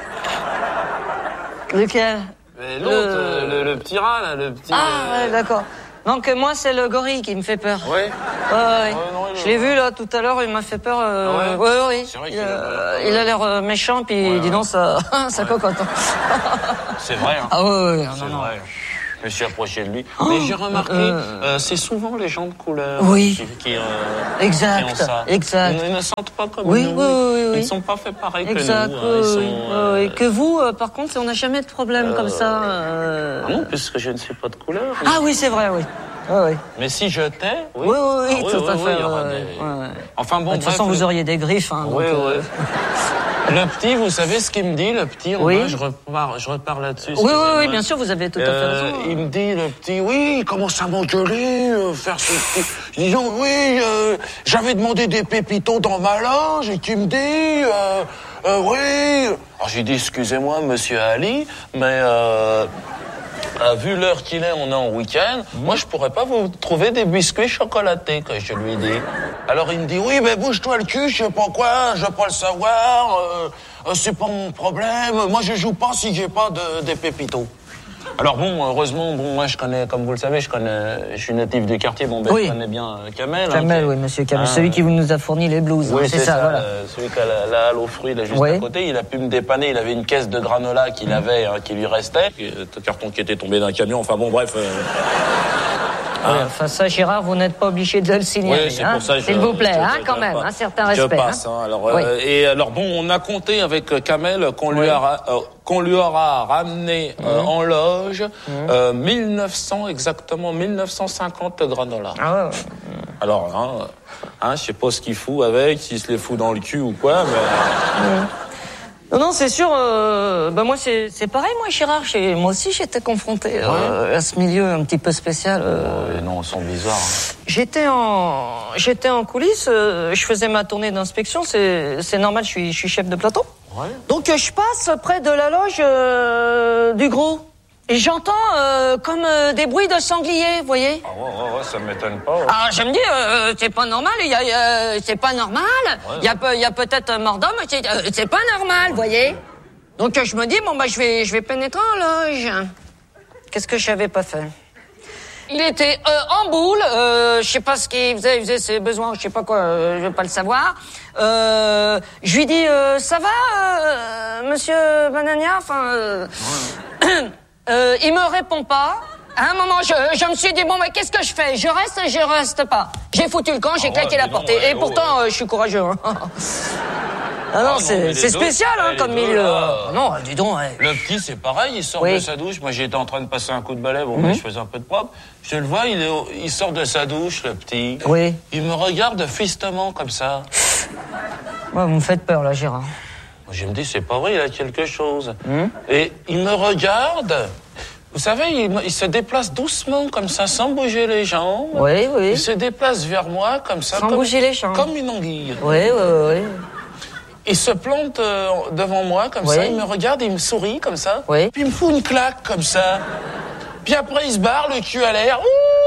Lequel? Mais l'autre, le... Euh, le, le petit rat, là, le petit... Ah, euh... ouais, d'accord. Donc, moi, c'est le gorille qui me fait peur. Oui. Ouais, ouais. ouais non, je l'ai vu, là, tout à l'heure, il m'a fait peur. Euh... Ah ouais, ouais, ouais, oui. C'est vrai il, qu'il a, il a l'air euh, méchant, puis ouais, dis ouais. donc, ça, ça ouais. cocotte. C'est vrai, hein. Ah ouais, ouais, c'est non, non. vrai. me suis approché de lui. Oh, Mais j'ai remarqué, euh... euh, c'est souvent les gens de couleur oui. qui, qui, euh, exact, qui ont ça. Exact. Ils ne sentent pas comme oui, nous. Oui, oui, oui. Ils ne sont pas faits pareil exact, que nous. Oui, hein. Ils sont, oui, euh... oui. Que vous, euh, par contre, on n'a jamais de problème euh... comme ça. Euh... Ah non, puisque je ne suis pas de couleur. Ah oui, c'est vrai, oui. Oui, oui. Mais si je t'ai, oui. Oui, oui, oui, ah, oui tout oui, à oui, fait. Il y aura ouais, des... ouais, ouais. Enfin bon, de toute façon, bref, vous auriez des griffes. Hein, oui, donc, oui. euh... Le petit, vous savez ce qu'il me dit, le petit, oui. moi, je repars, je repars là-dessus. Oui, oui, oui, bien sûr, vous avez tout à fait euh, raison. Il me dit, le petit, oui, il commence à m'engueuler, euh, faire ce petit... Disons, oui, euh, j'avais demandé des pépitos dans ma loge, et tu me dis, euh, euh, oui... Alors j'ai dit, excusez-moi, monsieur Ali, mais... Euh, Euh, vu l'heure qu'il est, on est en week-end. Mmh. Moi, je pourrais pas vous trouver des biscuits chocolatés, que je lui dis. Alors, il me dit, oui, mais bouge-toi le cul, je sais pas quoi, je veux pas le savoir, euh, euh, c'est pas mon problème. Moi, je joue pas si j'ai pas de, des pépitos. Alors bon, heureusement, bon, moi je connais, comme vous le savez, je connais, je suis natif du quartier, bon, ben, oui. je connais bien euh, Kamel. Kamel, hein, qui, oui, monsieur Kamel, hein, celui qui nous a fourni les blues, oui, hein, c'est ça, ça, voilà. Euh, celui qui a la, la halle aux fruits, là, juste oui. à côté, il a pu me dépanner, il avait une caisse de granola qu'il avait, hein, qui lui restait, un carton qui était tombé d'un camion, enfin bon, bref... Euh... Oui, enfin ça, Gérard, vous n'êtes pas obligé de le signaler. Oui, c'est hein, pour ça. S'il vous plaît, hein, quand même, un certain respect. Je passe. Hein. Hein, alors, oui. euh, et alors bon, on a compté avec Kamel qu'on lui, oui. a, euh, qu'on lui aura ramené euh, mmh. en loge mmh. euh, mille neuf cents exactement mille neuf cent cinquante granola. Ah ouais. ouais. Alors, hein, hein, je sais pas ce qu'il fout avec, s'il se les fout dans le cul ou quoi, mais. Mmh. Non, non, c'est sûr. Euh, bah moi, c'est, c'est pareil, moi, Gérard. Moi aussi, j'étais confronté ouais. euh, à ce milieu un petit peu spécial. Euh, ouais, non, ils sont bizarres. Hein. J'étais en, j'étais en coulisses. Euh, je faisais ma tournée d'inspection. C'est, c'est normal. Je suis, je suis chef de plateau. Ouais. Donc, je passe près de la loge euh, du gros. Et j'entends euh, comme euh, des bruits de sangliers, vous voyez. Ah ouais, ouais, ouais, ça m'étonne pas. Ouais. Alors je me dis, euh, c'est pas normal, il y a, euh, c'est pas normal. Il ouais. y a, peu, y a peut-être un mort d'homme, c'est, euh, c'est pas normal, vous voyez. Donc je me dis, bon bah je vais, je vais pénétrer en loge. Qu'est-ce que je n'avais pas fait? Il était euh, en boule, euh, je sais pas ce qu'il faisait, il faisait ses besoins, je sais pas quoi, euh, je veux pas le savoir. Euh, je lui dis, euh, ça va, euh, monsieur Banania, enfin. Euh, ouais. Euh, il me répond pas. À un moment, je, je me suis dit, bon, mais qu'est-ce que je fais? Je reste, je reste pas. J'ai foutu le camp, j'ai ah claqué ouais, la porte. Ouais, et oh, pourtant, ouais. euh, je suis courageux. Hein. Ah non, non c'est, c'est spécial, deux, hein, comme milieu. Là. Non, dis donc. Ouais. Le petit, c'est pareil, il sort oui. de sa douche. Moi, j'étais en train de passer un coup de balai, bon, mmh. mais je faisais un peu de propre. Je le vois, il, est, il sort de sa douche, le petit. Oui. Il me regarde fistement, comme ça. Ouais, vous me faites peur, là, Gérard. Je me dis, c'est pas vrai, il a quelque chose. Mmh. Et il me regarde. Vous savez, il, il se déplace doucement, comme ça, sans bouger les jambes. Oui, oui. Il se déplace vers moi, comme ça. Sans comme, bouger les jambes. Comme une anguille. Oui, oui, oui. Il se plante euh, devant moi, comme oui. ça. Il me regarde, il me sourit, comme ça. Oui. Puis il me fout une claque, comme ça. Puis après, il se barre, le cul à l'air.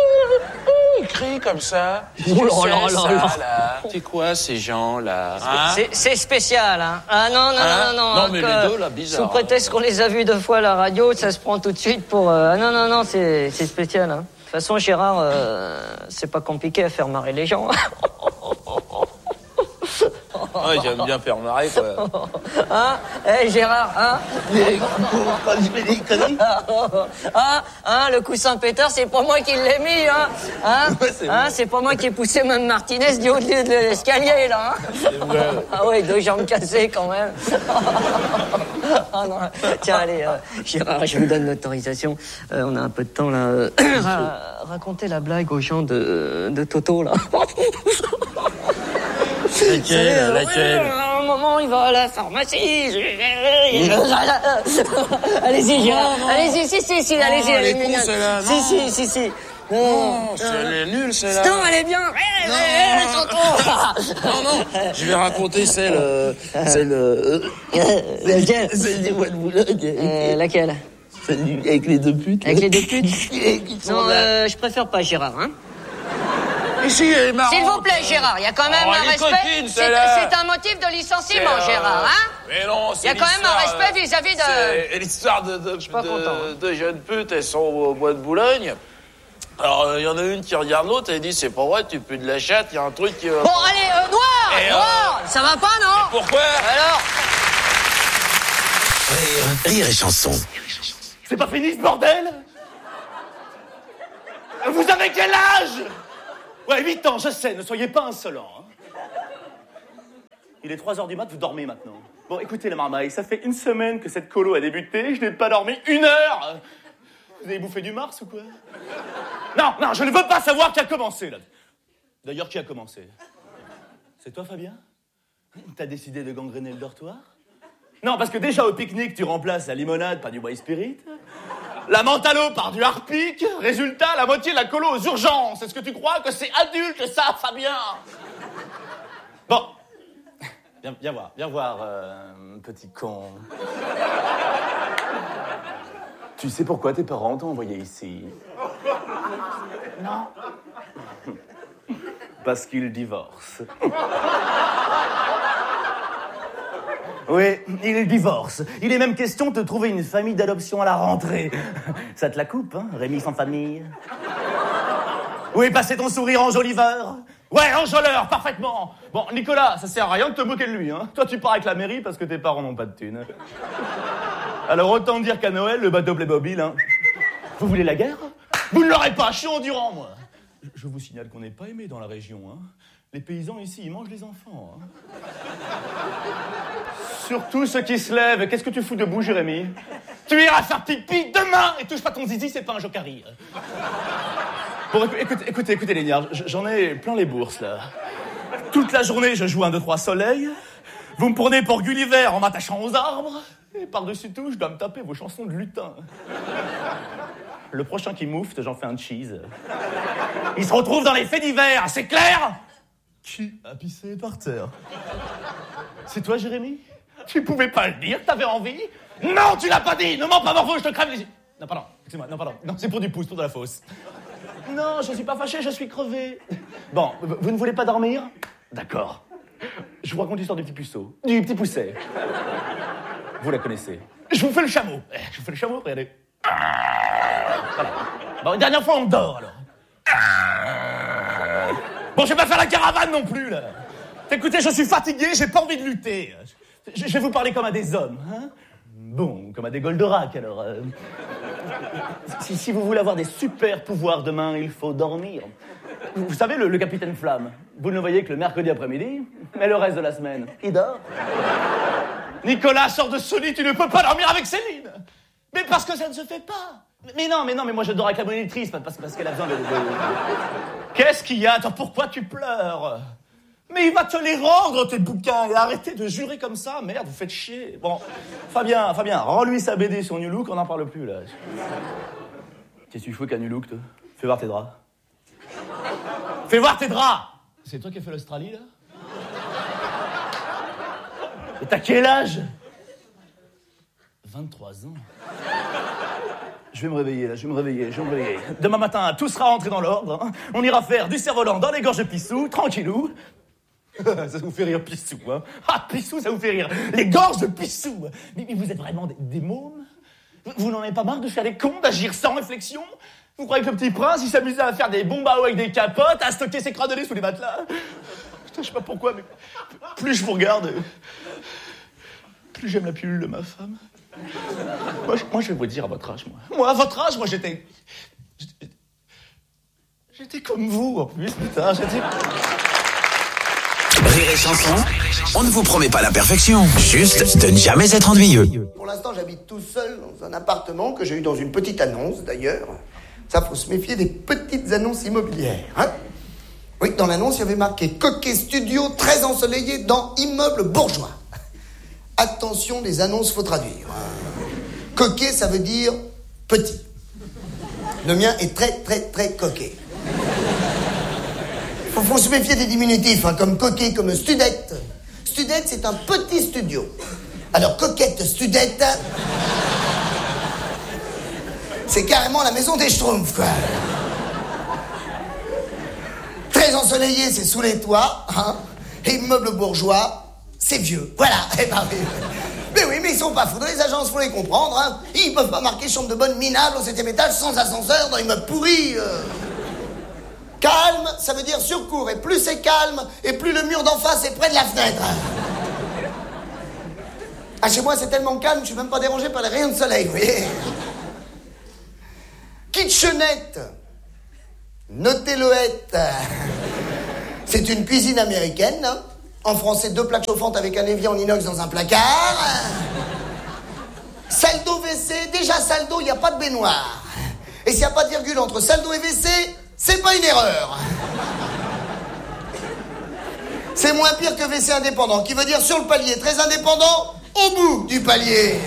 Il crie comme ça. Oh là là là là. C'est quoi ces gens-là hein? c'est, c'est spécial, hein. Ah non, non, hein? non, non. Non, mais les deux, là, bizarre. Sous prétexte qu'on les a vus deux fois à la radio, ça se prend tout de suite pour... Euh... Ah non, non, non, c'est, c'est spécial, hein. De toute façon, Gérard, euh, c'est pas compliqué à faire marrer les gens. Ouais, j'aime bien faire marrer, quoi. Hein? Eh, hey, Gérard, hein? Quand je fais des conneries. Ah, hein, le coussin pétard, c'est pas moi qui l'ai mis, hein? Hein? Ouais, c'est, hein c'est pas moi qui ai poussé même Martinez du haut de l'escalier, là, hein? C'est vrai. Ah ouais, deux jambes cassées, quand même. Ah non, tiens, allez, euh, Gérard, je vous donne l'autorisation. Euh, on a un peu de temps, là. Ra- racontez la blague aux gens de, de Toto, là. Laquelle, laquelle À un moment, il va à la pharmacie. Allez-y, Gérard. Allez-y, si, si, si, oh, allez-y. Elle est con, celle-là. Si, si, si, si. Non, non, elle est nulle, celle-là. Non, elle est bien. Non, non, non, non, je vais raconter celle... Euh, celle... Euh, laquelle? Celle des mois de Boulogne. Euh, laquelle? Celle avec les deux putes. Avec les deux putes? Non, euh, je préfère pas, Gérard, hein. Ici, elle est marrante. S'il vous plaît, Gérard, il y a quand même oh, un respect. Coquine, c'est, c'est un motif de licenciement, c'est, euh, Gérard, hein? Mais non, c'est il y a quand même un respect vis-à-vis de... C'est l'histoire de, de, Je suis pas de, content. de jeunes putes, elles sont au bois de Boulogne. Alors, il euh, y en a une qui regarde l'autre et elle dit, c'est pas vrai, tu pues de la chatte, il y a un truc qui... Euh, bon, allez, euh, Noir, et, Noir, euh, ça va pas, non? Pourquoi? Alors? Rire, rire et chanson. C'est pas fini, ce bordel? Vous avez quel âge? Ouais, huit ans, je sais, ne soyez pas insolent. Hein. Il est trois heures du mat, vous dormez maintenant. Bon, écoutez, la marmaille, ça fait une semaine que cette colo a débuté, je n'ai pas dormi une heure. Vous avez bouffé du Mars ou quoi? Non, non, je ne veux pas savoir qui a commencé, là. D'ailleurs, qui a commencé? C'est toi, Fabien? T'as décidé de gangréner le dortoir? Non, parce que déjà au pique-nique, tu remplaces la limonade par du white spirit. La mentalo par du harpic. Résultat, la moitié de la colo aux urgences. Est-ce que tu crois que c'est adulte, ça, Fabien? Bon. Viens, viens voir, viens voir, euh, petit con. Tu sais pourquoi tes parents t'ont envoyé ici? Non. Parce qu'ils divorcent. Oui, ils divorcent. Il est même question de te trouver une famille d'adoption à la rentrée. Ça te la coupe, hein, Rémi sans famille? Oui, passer ton sourire enjoliveur. Ouais, enjôleur, parfaitement. Bon, Nicolas, ça sert à rien de te moquer de lui, hein. Toi, tu pars avec la mairie parce que tes parents n'ont pas de thunes. Alors, autant dire qu'à Noël, le bateau Playmobil, hein. Vous voulez la guerre? Vous ne l'aurez pas, je suis endurant, moi. Je vous signale qu'on n'est pas aimé dans la région, hein. Les paysans ici, ils mangent les enfants, hein. Surtout ceux qui se lèvent. Qu'est-ce que tu fous debout, Jérémy? Tu iras faire pipi demain et touche pas ton zizi, c'est pas un jokari. Bon, écoutez, écoutez, écoutez, les gnards, j'en ai plein les bourses, là. Toute la journée, je joue un, deux, trois soleil. Vous me prenez pour Gulliver en m'attachant aux arbres. Et par-dessus tout, je dois me taper vos chansons de lutin. Le prochain qui moufte, j'en fais un cheese. Il se retrouve dans les faits divers, c'est clair? Qui a pissé par terre? C'est toi, Jérémy? Tu pouvais pas le dire, t'avais envie? Non, tu l'as pas dit! Ne mens pas, Morveau, je te crève les yeux! Non, pardon, excuse-moi, non, pardon. Non, c'est pour du pouce, pour de la fausse. Non, je suis pas fâché, je suis crevé. Bon, vous ne voulez pas dormir? D'accord. Je vous raconte l'histoire du petit puceau. Du petit pousset. Vous la connaissez. Je vous fais le chameau. Je vous fais le chameau, regardez. Voilà. Bon, une dernière fois, on dort, alors. Bon, je vais pas faire la caravane non plus, là. Écoutez, je suis fatigué, j'ai pas envie de lutter. Je, je vais vous parler comme à des hommes, hein. Bon, comme à des Goldorak, alors. Euh... Si, si vous voulez avoir des super pouvoirs demain, il faut dormir. Vous savez, le, le capitaine Flamme, vous ne le voyez que le mercredi après-midi, mais le reste de la semaine, il dort. Nicolas, sors de ce lit, tu ne peux pas dormir avec Céline. Mais parce que ça ne se fait pas. Mais non, mais non, mais moi je dors avec la monitrice, parce, parce qu'elle a besoin de... de... Qu'est-ce qu'il y a? Attends, pourquoi tu pleures? Mais il va te les rendre, tes bouquins, et arrêtez de jurer comme ça, merde, vous faites chier. Bon, Fabien, Fabien, rends-lui sa B D sur New Look, on n'en parle plus, là. Qu'est-ce que tu fous qu'à New Look, toi? Fais voir tes draps. Fais voir tes draps! C'est toi qui as fait l'Australie, là? Et t'as quel âge? vingt-trois ans. Je vais me réveiller, là, je vais me réveiller, je vais me réveiller. Demain matin, tout sera rentré dans l'ordre, hein. On ira faire du cerf-volant dans les gorges de Pissou, tranquillou. Ça vous fait rire, Pissou, hein. Ah, Pissou, ça vous fait rire. Les gorges de Pissou. Mais, mais vous êtes vraiment des, des mômes? Vous, vous n'en avez pas marre de faire les cons, d'agir sans réflexion? Vous croyez que le petit prince, il s'amusait à faire des bombes à eau avec des capotes, à stocker ses cradelés sous les matelas? Putain, je sais pas pourquoi, mais plus je vous regarde, plus j'aime la pilule de ma femme. Moi je, moi, je vais vous dire à votre âge, moi. Moi, à votre âge, moi, j'étais... J'étais, j'étais comme vous, en plus, putain, j'étais... Rire et chanson, on ne vous promet pas la perfection, juste de ne jamais être ennuyeux. Pour l'instant, j'habite tout seul dans un appartement que j'ai eu dans une petite annonce, d'ailleurs. Ça, faut se méfier des petites annonces immobilières, hein. Oui, dans l'annonce, il y avait marqué « Coquet Studio, très ensoleillé dans immeuble bourgeois ». Attention, les annonces, faut traduire. Coquet, ça veut dire petit. Le mien est très, très, très coquet. Faut, faut se méfier des diminutifs, hein, comme coquet, comme studette. Studette, c'est un petit studio. Alors, coquette, studette, c'est carrément la maison des Schtroumpfs, quoi. Très ensoleillé, c'est sous les toits, hein. Et immeuble bourgeois, c'est vieux. Voilà. Eh ben, oui. Mais oui, mais ils sont pas fous. Dans les agences, faut les comprendre, hein. Ils peuvent pas marquer chambre de bonne minable au septième étage sans ascenseur dans immeuble pourri. Euh. Calme, ça veut dire surcourt. Et plus c'est calme, et plus le mur d'en face est près de la fenêtre. Ah, chez moi, c'est tellement calme, je suis même pas dérangé par les rayons de soleil, vous voyez. Kitchenette. Noteloette. C'est une cuisine américaine. Hein. En français, deux plaques chauffantes avec un évier en inox dans un placard. Salle d'eau W C. Déjà, salle d'eau, il n'y a pas de baignoire. Et s'il n'y a pas de virgule entre salle d'eau et W C, c'est pas une erreur. C'est moins pire que W C indépendant, qui veut dire sur le palier, très indépendant, au bout du palier.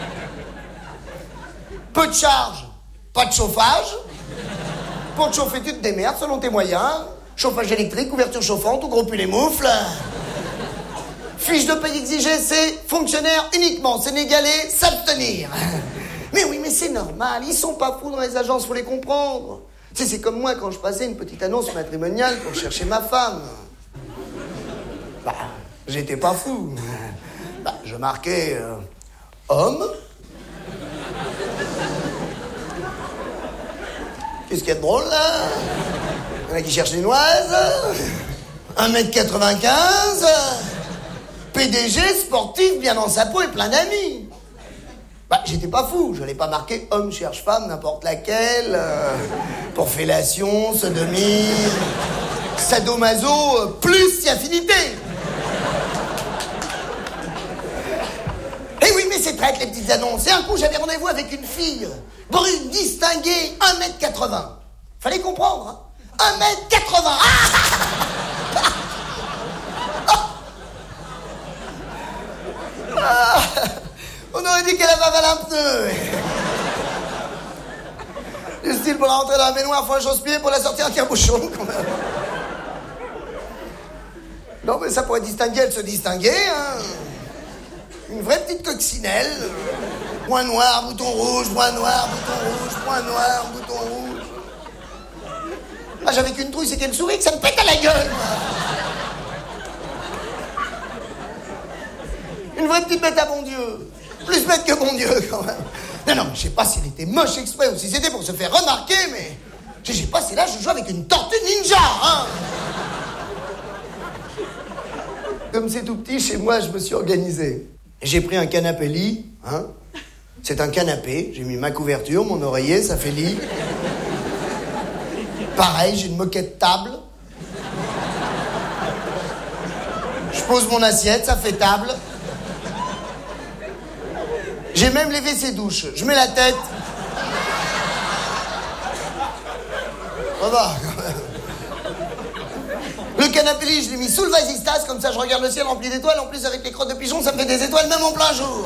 Peu de charge, pas de chauffage. Pour te chauffer, tu te démerdes selon tes moyens. Chauffage électrique, couverture chauffante ou gros pull et moufles. Fiche de paye exigée, c'est fonctionnaire uniquement, sénégalais, s'abstenir. Mais oui, mais c'est normal, ils sont pas fous dans les agences, faut les comprendre. Tu sais, c'est comme moi quand je passais une petite annonce matrimoniale pour chercher ma femme. Bah, j'étais pas fou. Bah, je marquais euh, homme. Qu'est-ce qu'il y a de drôle, là? Il y en a qui cherchent les noises. un mètre quatre-vingt-quinze. P D G, sportif, bien dans sa peau et plein d'amis. Bah, j'étais pas fou. Je n'allais pas marquer homme cherche femme, n'importe laquelle. Euh, pour fellation, sodomie, sadomaso, euh, plus si affinité. Eh oui, mais c'est traite, les petites annonces. Et un coup, j'avais rendez-vous avec une fille, brune, distinguée, un mètre quatre-vingts. Fallait comprendre, hein. un mètre quatre-vingts. Ah ah, on aurait dit qu'elle avait avalé un pneu. Du style, pour la rentrer dans la baignoire, faut un chausse-pied, pour la sortir, un tire-bouchon, quand même. Non, mais ça pourrait distinguer, elle se distinguait, hein. Une vraie petite coccinelle. Point noir, bouton rouge, point noir, bouton rouge, point noir, bouton rouge. Ah, j'avais qu'une trouille, c'est qu'elle sourit, que ça me pète à la gueule, moi. Une vraie petite bête à bon Dieu. Plus bête que bon Dieu, quand même. Non, non, mais je sais pas si elle était moche exprès ou si c'était pour se faire remarquer, mais... Je sais pas, c'est là, je joue avec une tortue ninja, hein. Comme c'est tout petit, chez moi, je me suis organisé. J'ai pris un canapé lit, hein. C'est un canapé, j'ai mis ma couverture, mon oreiller, ça fait lit. Pareil, j'ai une moquette table. Je pose mon assiette, ça fait table. J'ai même les W C douches. Je mets la tête. Ça va, quand même. Le canapé lit, je l'ai mis sous le vasistas, comme ça je regarde le ciel rempli d'étoiles. En plus, avec les crottes de pigeons, ça me fait des étoiles même en plein jour.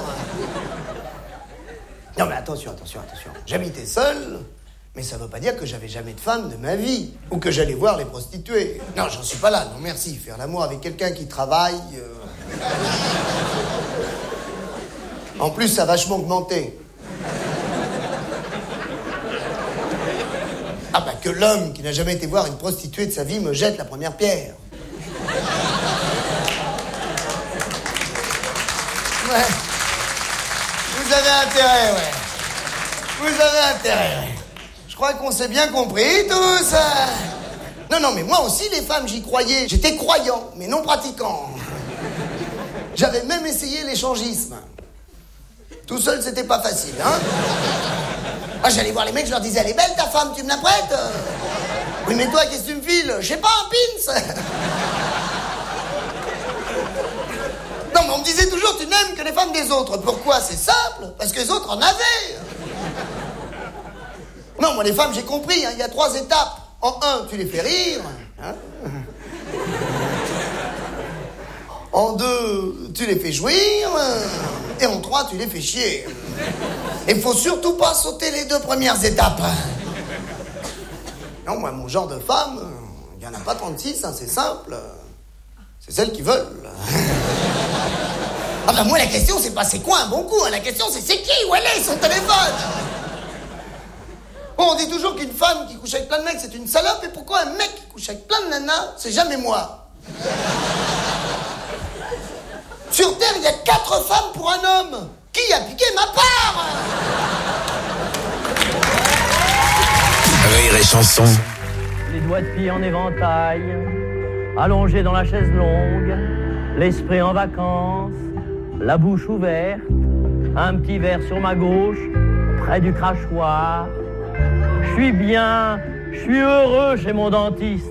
Non, mais attention, attention, attention. J'habitais seul, mais ça veut pas dire que j'avais jamais de femme de ma vie. Ou que j'allais voir les prostituées. Non, j'en suis pas là, non merci. Faire l'amour avec quelqu'un qui travaille... Euh... En plus, ça a vachement augmenté. Ah bah que l'homme qui n'a jamais été voir une prostituée de sa vie me jette la première pierre. Ouais. Vous avez intérêt, ouais. Vous avez intérêt, ouais. Je crois qu'on s'est bien compris, tous. Non, non, mais moi aussi, les femmes, j'y croyais. J'étais croyant, mais non pratiquant. J'avais même essayé l'échangisme. Tout seul, c'était pas facile, hein. Ah, j'allais voir les mecs, je leur disais, elle est belle ta femme, tu me la prêtes? Oui, mais toi, qu'est-ce que tu me files? Je sais pas, un pins. Non, mais on me disait toujours, tu n'aimes que les femmes des autres. Pourquoi? C'est simple, parce que les autres en avaient. Non, moi, les femmes, j'ai compris, hein, il y a trois étapes. En un, tu les fais rire. Hein. En deux, tu les fais jouir. Et en trois, tu les fais chier. Il faut surtout pas sauter les deux premières étapes. Non, moi, mon genre de femme, il n'y en a pas trente-six, hein, c'est simple. C'est celles qui veulent. Ah bah moi, la question, c'est pas c'est quoi un bon coup, hein. La question, c'est c'est qui, où elle est, son téléphone. Bon, on dit toujours qu'une femme qui couche avec plein de mecs, c'est une salope. Et pourquoi un mec qui couche avec plein de nanas, c'est jamais moi? Sur Terre, il y a quatre femmes pour un homme. Qui a piqué ma part? Rire et chanson. Les doigts de pied en éventail, allongés dans la chaise longue, l'esprit en vacances, la bouche ouverte, un petit verre sur ma gauche, près du crachoir. Je suis bien, Je suis heureux chez mon dentiste.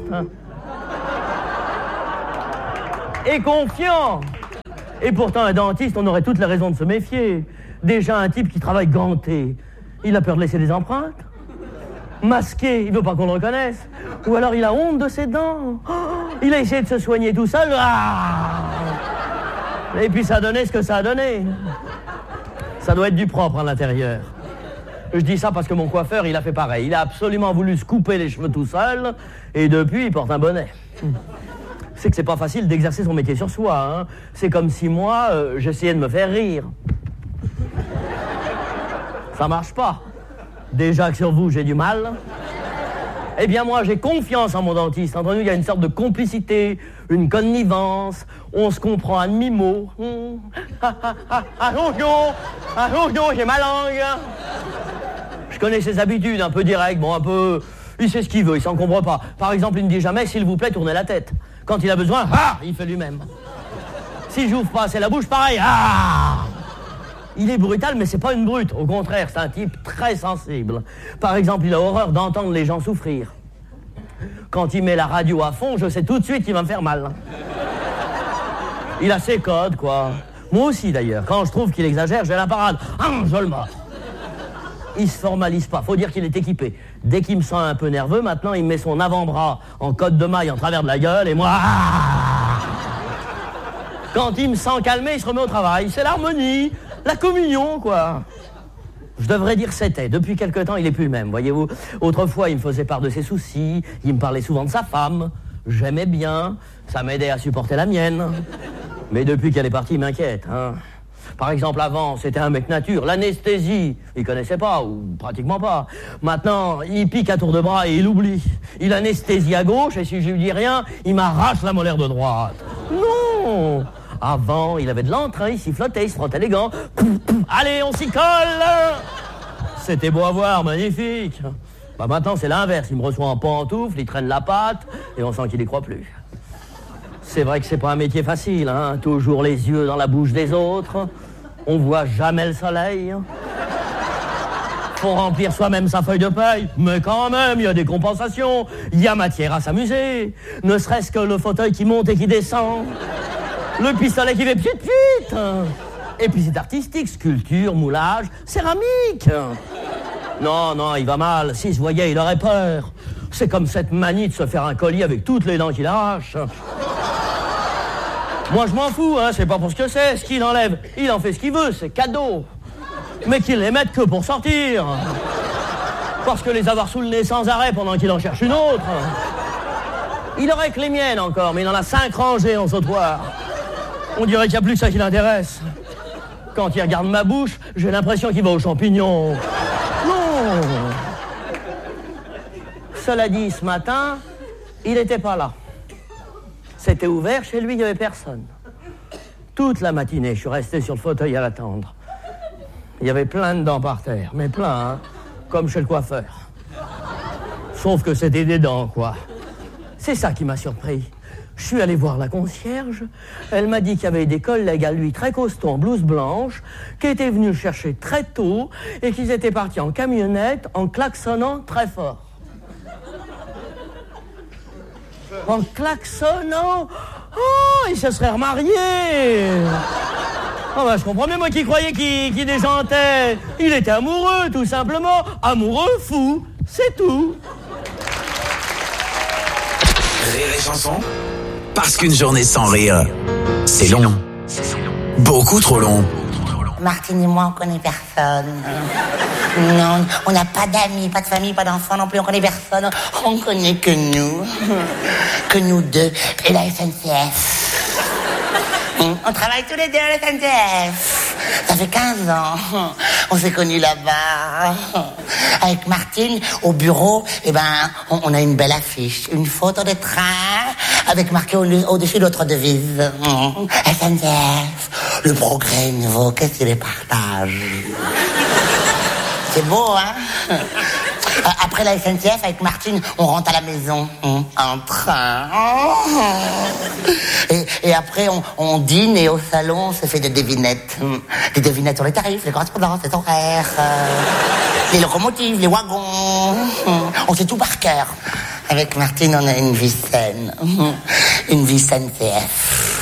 Et confiant. Et pourtant, un dentiste, on aurait toutes les raisons de se méfier. Déjà, un type qui travaille ganté, il a peur de laisser des empreintes. Masqué, il veut pas qu'on le reconnaisse. Ou alors, il a honte de ses dents. Oh, il a essayé de se soigner tout seul. Ah, et puis, ça a donné ce que ça a donné. Ça doit être du propre à l'intérieur. Je dis ça parce que mon coiffeur, il a fait pareil. Il a absolument voulu se couper les cheveux tout seul, et depuis, il porte un bonnet. C'est que c'est pas facile d'exercer son métier sur soi, hein. C'est comme si moi, euh, j'essayais de me faire rire. Ça marche pas. Déjà que sur vous, j'ai du mal. Eh bien, moi, j'ai confiance en mon dentiste. Entre nous, il y a une sorte de complicité, une connivence. On se comprend à demi-mot. Hum. Ah, ah, ah, attention, attention, j'ai ma langue. Je connais ses habitudes, un peu direct, bon, un peu... Il sait ce qu'il veut, il s'encombre pas. Par exemple, il me dit jamais, s'il vous plaît, tournez la tête. Quand il a besoin, ah, il fait lui-même. Si j'ouvre pas assez la bouche, pareil, ah. Il est brutal, mais c'est pas une brute. Au contraire, c'est un type très sensible. Par exemple, il a horreur d'entendre les gens souffrir. Quand il met la radio à fond, je sais tout de suite qu'il va me faire mal. Il a ses codes, quoi. Moi aussi, d'ailleurs. Quand je trouve qu'il exagère, j'ai la parade. Ah, je le mords. Il se formalise pas, faut dire qu'il est équipé. Dès qu'il me sent un peu nerveux, maintenant il me met son avant-bras en côte de maille en travers de la gueule et moi... Ah, quand il me sent calmé, il se remet au travail. C'est l'harmonie, la communion, quoi. Je devrais dire c'était. Depuis quelque temps, il est plus le même, voyez-vous. Autrefois, il me faisait part de ses soucis, il me parlait souvent de sa femme. J'aimais bien, ça m'aidait à supporter la mienne. Mais depuis qu'elle est partie, il m'inquiète, hein. Par exemple, avant, c'était un mec nature. L'anesthésie, il connaissait pas, ou pratiquement pas. Maintenant, il pique à tour de bras et il oublie. Il anesthésie à gauche, et si je lui dis rien, il m'arrache la molaire de droite. Non! Avant, il avait de l'entrain, il sifflotait, il se frottait les gants. Pouf, pouf, allez, on s'y colle! C'était beau à voir, magnifique. Bah maintenant, c'est l'inverse. Il me reçoit en pantoufle, il traîne la patte, et on sent qu'il y croit plus. C'est vrai que c'est pas un métier facile, hein. Toujours les yeux dans la bouche des autres. On voit jamais le soleil. Faut remplir soi-même sa feuille de paye. Mais quand même, il y a des compensations. Il y a matière à s'amuser. Ne serait-ce que le fauteuil qui monte et qui descend. Le pistolet qui fait p'tit p'tit. Et puis c'est artistique, sculpture, moulage, céramique. Non, non, il va mal. S'il se voyait, il aurait peur. C'est comme cette manie de se faire un collier avec toutes les dents qu'il arrache. Moi, je m'en fous, hein, c'est pas pour ce que c'est. Ce qu'il enlève, il en fait ce qu'il veut, c'est cadeau. Mais qu'il les mette que pour sortir. Parce que les avoir sous le nez sans arrêt pendant qu'il en cherche une autre. Il aurait que les miennes encore, mais il en a cinq rangées en sautoir. On dirait qu'il n'y a plus que ça qui l'intéresse. Quand il regarde ma bouche, j'ai l'impression qu'il va aux champignons. Non. Cela dit, ce matin, il n'était pas là. C'était ouvert, chez lui, il n'y avait personne. Toute la matinée, je suis resté sur le fauteuil à l'attendre. Il y avait plein de dents par terre, mais plein, hein, comme chez le coiffeur. Sauf que c'était des dents, quoi. C'est ça qui m'a surpris. Je suis allé voir la concierge. Elle m'a dit qu'il y avait des collègues à lui très costauds en blouse blanche qui étaient venus le chercher très tôt et qu'ils étaient partis en camionnette en klaxonnant très fort. En klaxonnant. Oh, il se serait remarié. Oh bah je comprends bien, moi qui croyais qu'il, qu'il déchantait. Il était amoureux, tout simplement. Amoureux, fou, c'est tout. Rire et chanson. Parce qu'une journée sans rire, c'est long. Beaucoup trop long. Martine et moi, on connaît personne. Non, on n'a pas d'amis, pas de famille, pas d'enfants non plus, on connaît personne. On connaît que nous. Que nous deux et la S N C F. On travaille tous les deux à la S N C F. Ça fait quinze ans. On s'est connus là-bas. Avec Martine, au bureau, eh ben, on, on a une belle affiche. Une photo de train avec marqué au, au-dessus notre devise. S N C F. Le progrès nouveau, qu'est-ce qu'il les partage. C'est beau, hein? Euh, après la S N C F, avec Martine, on rentre à la maison. Hum, en train. Et, et après, on, on dîne et au salon, on se fait des devinettes. Hum, des devinettes sur les tarifs, les correspondances, les horaires, euh, les locomotives, les wagons. Hum, on sait tout par cœur. Avec Martine, on a une vie saine. Hum, une vie S N C F.